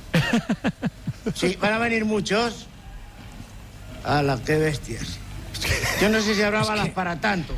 S14: Sí, van a venir muchos. ¡Hala, qué bestias! Yo no sé si habrá balas para tanto.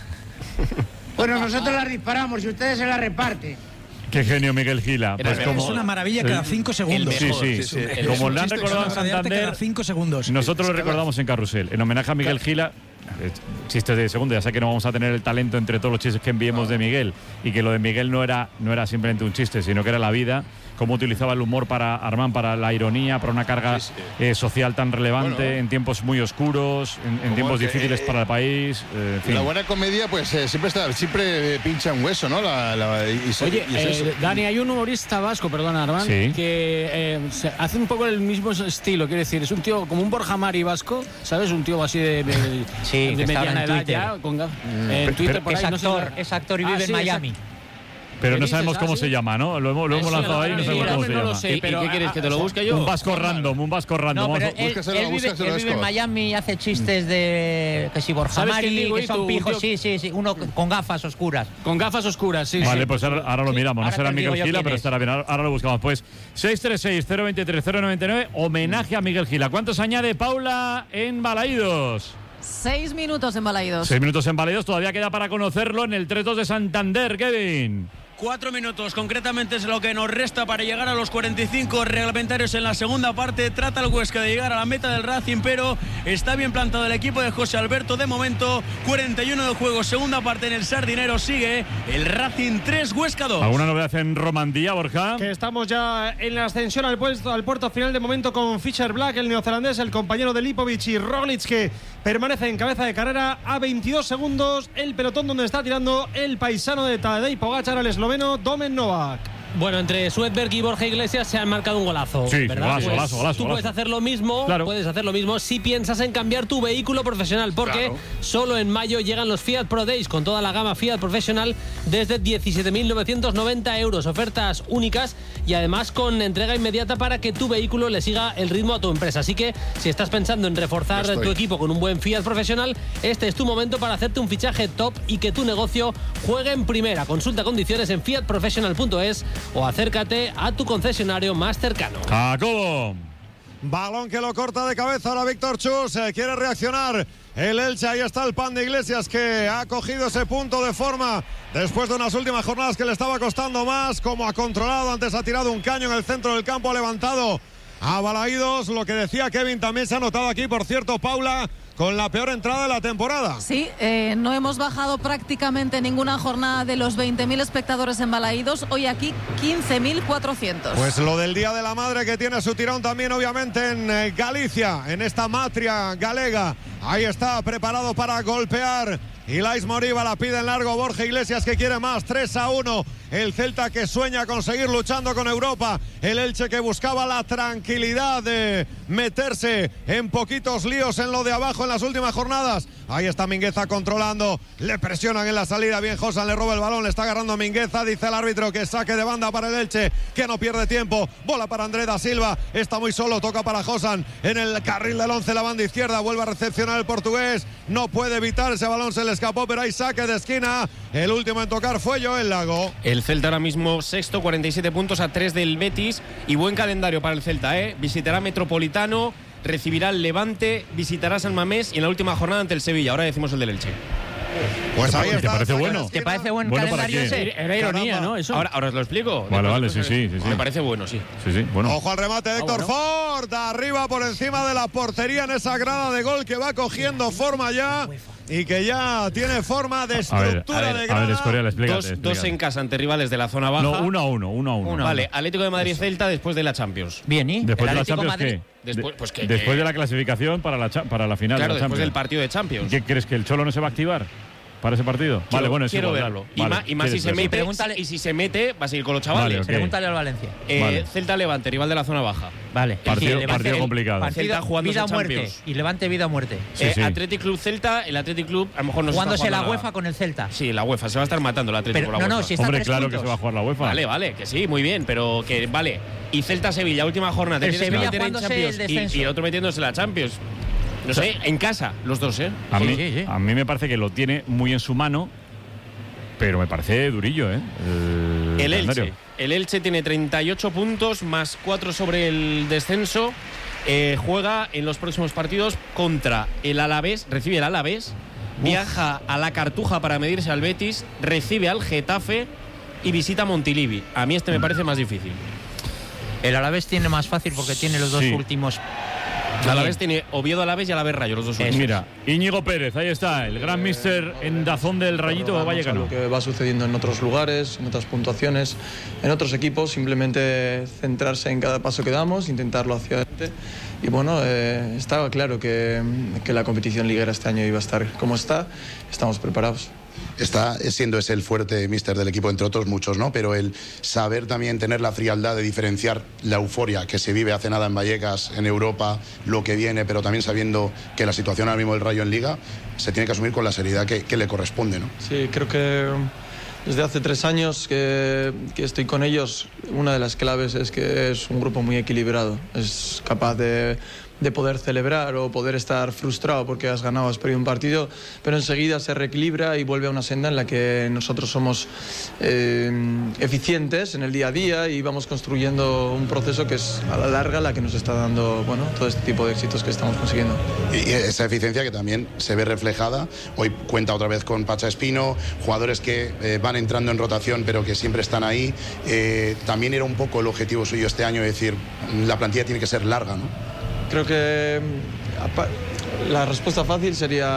S14: Bueno, nosotros las disparamos y ustedes se las reparten.
S1: Qué genio Miguel Gila. Pues
S17: Es una maravilla cada 5 segundos.
S1: Sí. Como le han recordado en Santander,
S17: cada 5 segundos.
S1: nosotros lo recordamos en Carrusel. En homenaje a Miguel Gila, chistes de segundo. Ya sé que no vamos a tener el talento entre todos los chistes que enviemos de Miguel. Y que lo de Miguel no era simplemente un chiste, sino que era la vida. Cómo utilizaba el humor para Armand, para la ironía, para una carga social tan relevante en tiempos muy oscuros, en tiempos difíciles para el país. En fin.
S13: La buena comedia, pues siempre pincha un hueso, ¿no?
S4: Oye, Dani, hay un humorista vasco, perdona, Armand,
S1: Sí.
S4: que hace un poco el mismo estilo, quiero decir, es un tío como un Borja Mari vasco, ¿sabes? Un tío así de
S12: Sí, que está ahora
S4: mediana
S12: en
S4: edad
S12: Twitter.
S4: ya, en Twitter por ahí.
S12: Es actor y vive en
S4: sí,
S12: Miami.
S1: Pero no
S4: dices?
S1: sabemos cómo se llama, ¿no? Lo hemos lanzado ahí y no sabemos cómo se
S4: no
S1: llama.
S4: lo sé, pero
S18: ¿Y qué quieres, que te lo busque yo?
S1: Un vasco random.
S12: No,
S1: Vamos,
S12: pero él vive en Miami y hace chistes de que si Borja
S4: ¿Sabes quién
S12: Mari,
S4: digo?
S12: que
S4: ¿Y
S12: son
S4: tú,
S12: pijos,
S4: tío?
S12: sí, uno con gafas oscuras.
S4: Con gafas oscuras, sí.
S1: Vale,
S4: sí.
S1: pues ahora lo miramos. No
S12: Ahora
S1: será
S12: te digo
S1: Miguel
S12: yo
S1: Gila,
S12: quién
S1: pero
S12: es.
S1: estará bien. Ahora lo buscamos. Pues 636-023-099, homenaje a Miguel Gila. ¿Cuántos añade Paula en Balaídos?
S6: 6 minutos en Balaídos.
S1: 6 minutos en Balaídos. Todavía queda para conocerlo en el 3-2 de Santander, Kevin.
S4: 4 minutos concretamente es lo que nos resta para llegar a los 45 reglamentarios en la segunda parte. Trata el Huesca de llegar a la meta del Racing, pero está bien plantado el equipo de José Alberto. De momento, 41 de juego, segunda parte en el Sardinero. Sigue el Racing 3, Huesca 2.
S1: ¿Alguna novedad en Romandía, Borja?
S2: Que estamos ya en la ascensión al puerto final de momento con Fisher Black, el neozelandés, el compañero de Lipovic y Roglic, que permanece en cabeza de carrera a 22 segundos. El pelotón donde está tirando el paisano de Tadej Pogačar, el esloveno Domen Novak.
S5: Bueno, entre Svedberg y Borja Iglesias se han marcado un golazo.
S1: Sí,
S5: ¿verdad?
S1: golazo.
S5: Tú puedes hacer lo mismo, si piensas en cambiar tu vehículo profesional, porque solo en mayo llegan los Fiat Pro Days con toda la gama Fiat Professional desde 17.990 euros. Ofertas únicas y además con entrega inmediata para que tu vehículo le siga el ritmo a tu empresa. Así que si estás pensando en reforzar tu equipo con un buen Fiat Professional, este es tu momento para hacerte un fichaje top y que tu negocio juegue en primera. Consulta condiciones en fiatprofessional.es o acércate a tu concesionario más cercano.
S1: Jacobo.
S16: Balón que lo corta de cabeza ahora Víctor Chus. Quiere reaccionar el Elche. Ahí está el Pan de Iglesias, que ha cogido ese punto de forma después de unas últimas jornadas que le estaba costando más. Como ha controlado, antes ha tirado un caño en el centro del campo, ha levantado a Balaídos. Lo que decía Kevin también se ha notado aquí, por cierto, Paula, con la peor entrada de la temporada.
S6: Sí, no hemos bajado prácticamente ninguna jornada de los 20.000 espectadores en Balaídos. Hoy aquí 15.400.
S16: Pues lo del Día de la Madre, que tiene su tirón también obviamente en Galicia, en esta matria galega. Ahí está, preparado para golpear. Ilais Moriba la pide en largo. Borja Iglesias, que quiere más. 3-1. El Celta, que sueña con seguir luchando con Europa. El Elche, que buscaba la tranquilidad de meterse en poquitos líos en lo de abajo en las últimas jornadas. Ahí está Mingueza controlando. Le presionan en la salida. Bien, Josan le roba el balón. Le está agarrando Mingueza. Dice el árbitro que saque de banda para el Elche, que no pierde tiempo. Bola para André da Silva. Está muy solo. Toca para Josan en el carril del 11, la banda izquierda. Vuelve a recepcionar el portugués. No puede evitar ese balón. Se le escapó, pero hay saque de esquina. El último en tocar fue Joel Lago.
S18: El Celta ahora mismo sexto, 47 puntos a 3 del Betis, y buen calendario para el Celta, ¿eh? Visitará Metropolitano, recibirá el Levante, visitará San Mamés y en la última jornada ante el Sevilla. Ahora decimos el del Elche.
S16: Pues ahí está.
S8: ¿Te parece bueno?
S7: ¿Te parece buen
S8: Bueno,
S7: calendario
S8: ¿para quién?
S7: ese?
S2: Era ironía, ¿no? Eso.
S18: Ahora os lo explico.
S8: Vale, sí.
S18: Me parece bueno, sí.
S8: Sí, bueno.
S16: Ojo al remate de Héctor Ford, arriba por encima de la portería en esa grada de gol que va cogiendo forma ya y que ya tiene forma de estructura de grada.
S8: Escorial, explícate.
S18: Dos en casa ante rivales de la zona baja.
S8: No, 1-1.
S18: Vale, Atlético de Madrid-Celta después de la Champions.
S7: Bien, ¿y?
S8: Después de la
S7: Atlético
S8: Champions,
S7: Madrid.
S8: ¿qué? Después de la clasificación para la final
S18: Claro,
S8: de la
S18: después del
S8: Champions.
S18: partido de Champions.
S8: ¿Qué crees, que el Cholo no se va a activar para ese partido?
S18: Quiero,
S8: Bueno, es
S18: quiero
S8: igual,
S18: verlo.
S8: vale.
S18: Y más si se mete. Y si se mete, va a seguir con los chavales.
S8: Vale, ok.
S7: Pregúntale al Valencia.
S18: Celta-Levante, rival de la zona baja.
S7: Vale.
S8: Partido complicado.
S18: Celta jugando
S7: vida o muerte.
S18: Champions.
S7: Y Levante vida o muerte.
S8: Sí.
S18: Athletic Club Celta, el Athletic Club a lo mejor no se
S7: Jugándose
S18: está
S7: la
S18: jugando
S7: UEFA
S18: nada.
S7: con el Celta.
S18: Sí, la UEFA. Se va a estar matando el Atlético
S7: Pero,
S18: con la UEFA.
S7: si está
S8: Hombre,
S7: 3
S8: claro
S7: puntos.
S8: que se va a jugar la UEFA.
S18: Vale, que sí, muy bien, pero que vale. Y Celta-Sevilla, última jornada.
S7: El
S18: Te tienes que
S7: Sevilla
S18: meter en
S7: jugándose el
S18: Champions
S7: descenso.
S18: y el otro metiéndose en la Champions. No sé, en casa, los dos, ¿eh?
S8: A mí me parece que lo tiene muy en su mano, pero me parece durillo, ¿eh?
S18: El Elche tiene 38 puntos más 4 sobre el descenso. Juega en los próximos partidos contra el Alavés, recibe el Alavés, viaja a la Cartuja para medirse al Betis, recibe al Getafe y visita Montilivi. A mí me parece más difícil.
S7: El Alavés tiene más fácil porque tiene los dos últimos.
S18: El Alavés tiene Oviedo Alavés y Alavés Rayo, los dos últimos.
S8: Mira, Íñigo Pérez, ahí está, el gran míster en Dazón del Rayito Vallecano.
S9: Lo que va sucediendo en otros lugares, en otras puntuaciones, en otros equipos, simplemente centrarse en cada paso que damos, intentarlo hacia adelante. Y bueno, estaba claro que la competición liguera este año iba a estar como está, estamos preparados.
S15: Está siendo ese el fuerte míster del equipo, entre otros muchos, ¿no? Pero el saber también tener la frialdad de diferenciar la euforia que se vive hace nada en Vallecas, en Europa, lo que viene, pero también sabiendo que la situación ahora mismo del Rayo en Liga se tiene que asumir con la seriedad que le corresponde, ¿no?
S9: Sí, creo que desde hace 3 años que estoy con ellos, una de las claves es que es un grupo muy equilibrado, es capaz de poder celebrar o poder estar frustrado porque has ganado, has perdido un partido, pero enseguida se reequilibra y vuelve a una senda en la que nosotros somos eficientes en el día a día y vamos construyendo un proceso que es a la larga la que nos está dando todo este tipo de éxitos que estamos consiguiendo.
S15: Y esa eficiencia que también se ve reflejada, hoy cuenta otra vez con Pacha Espino, jugadores que van entrando en rotación pero que siempre están ahí. También era un poco el objetivo suyo este año, es decir, la plantilla tiene que ser larga, ¿no?
S9: Creo que la respuesta fácil sería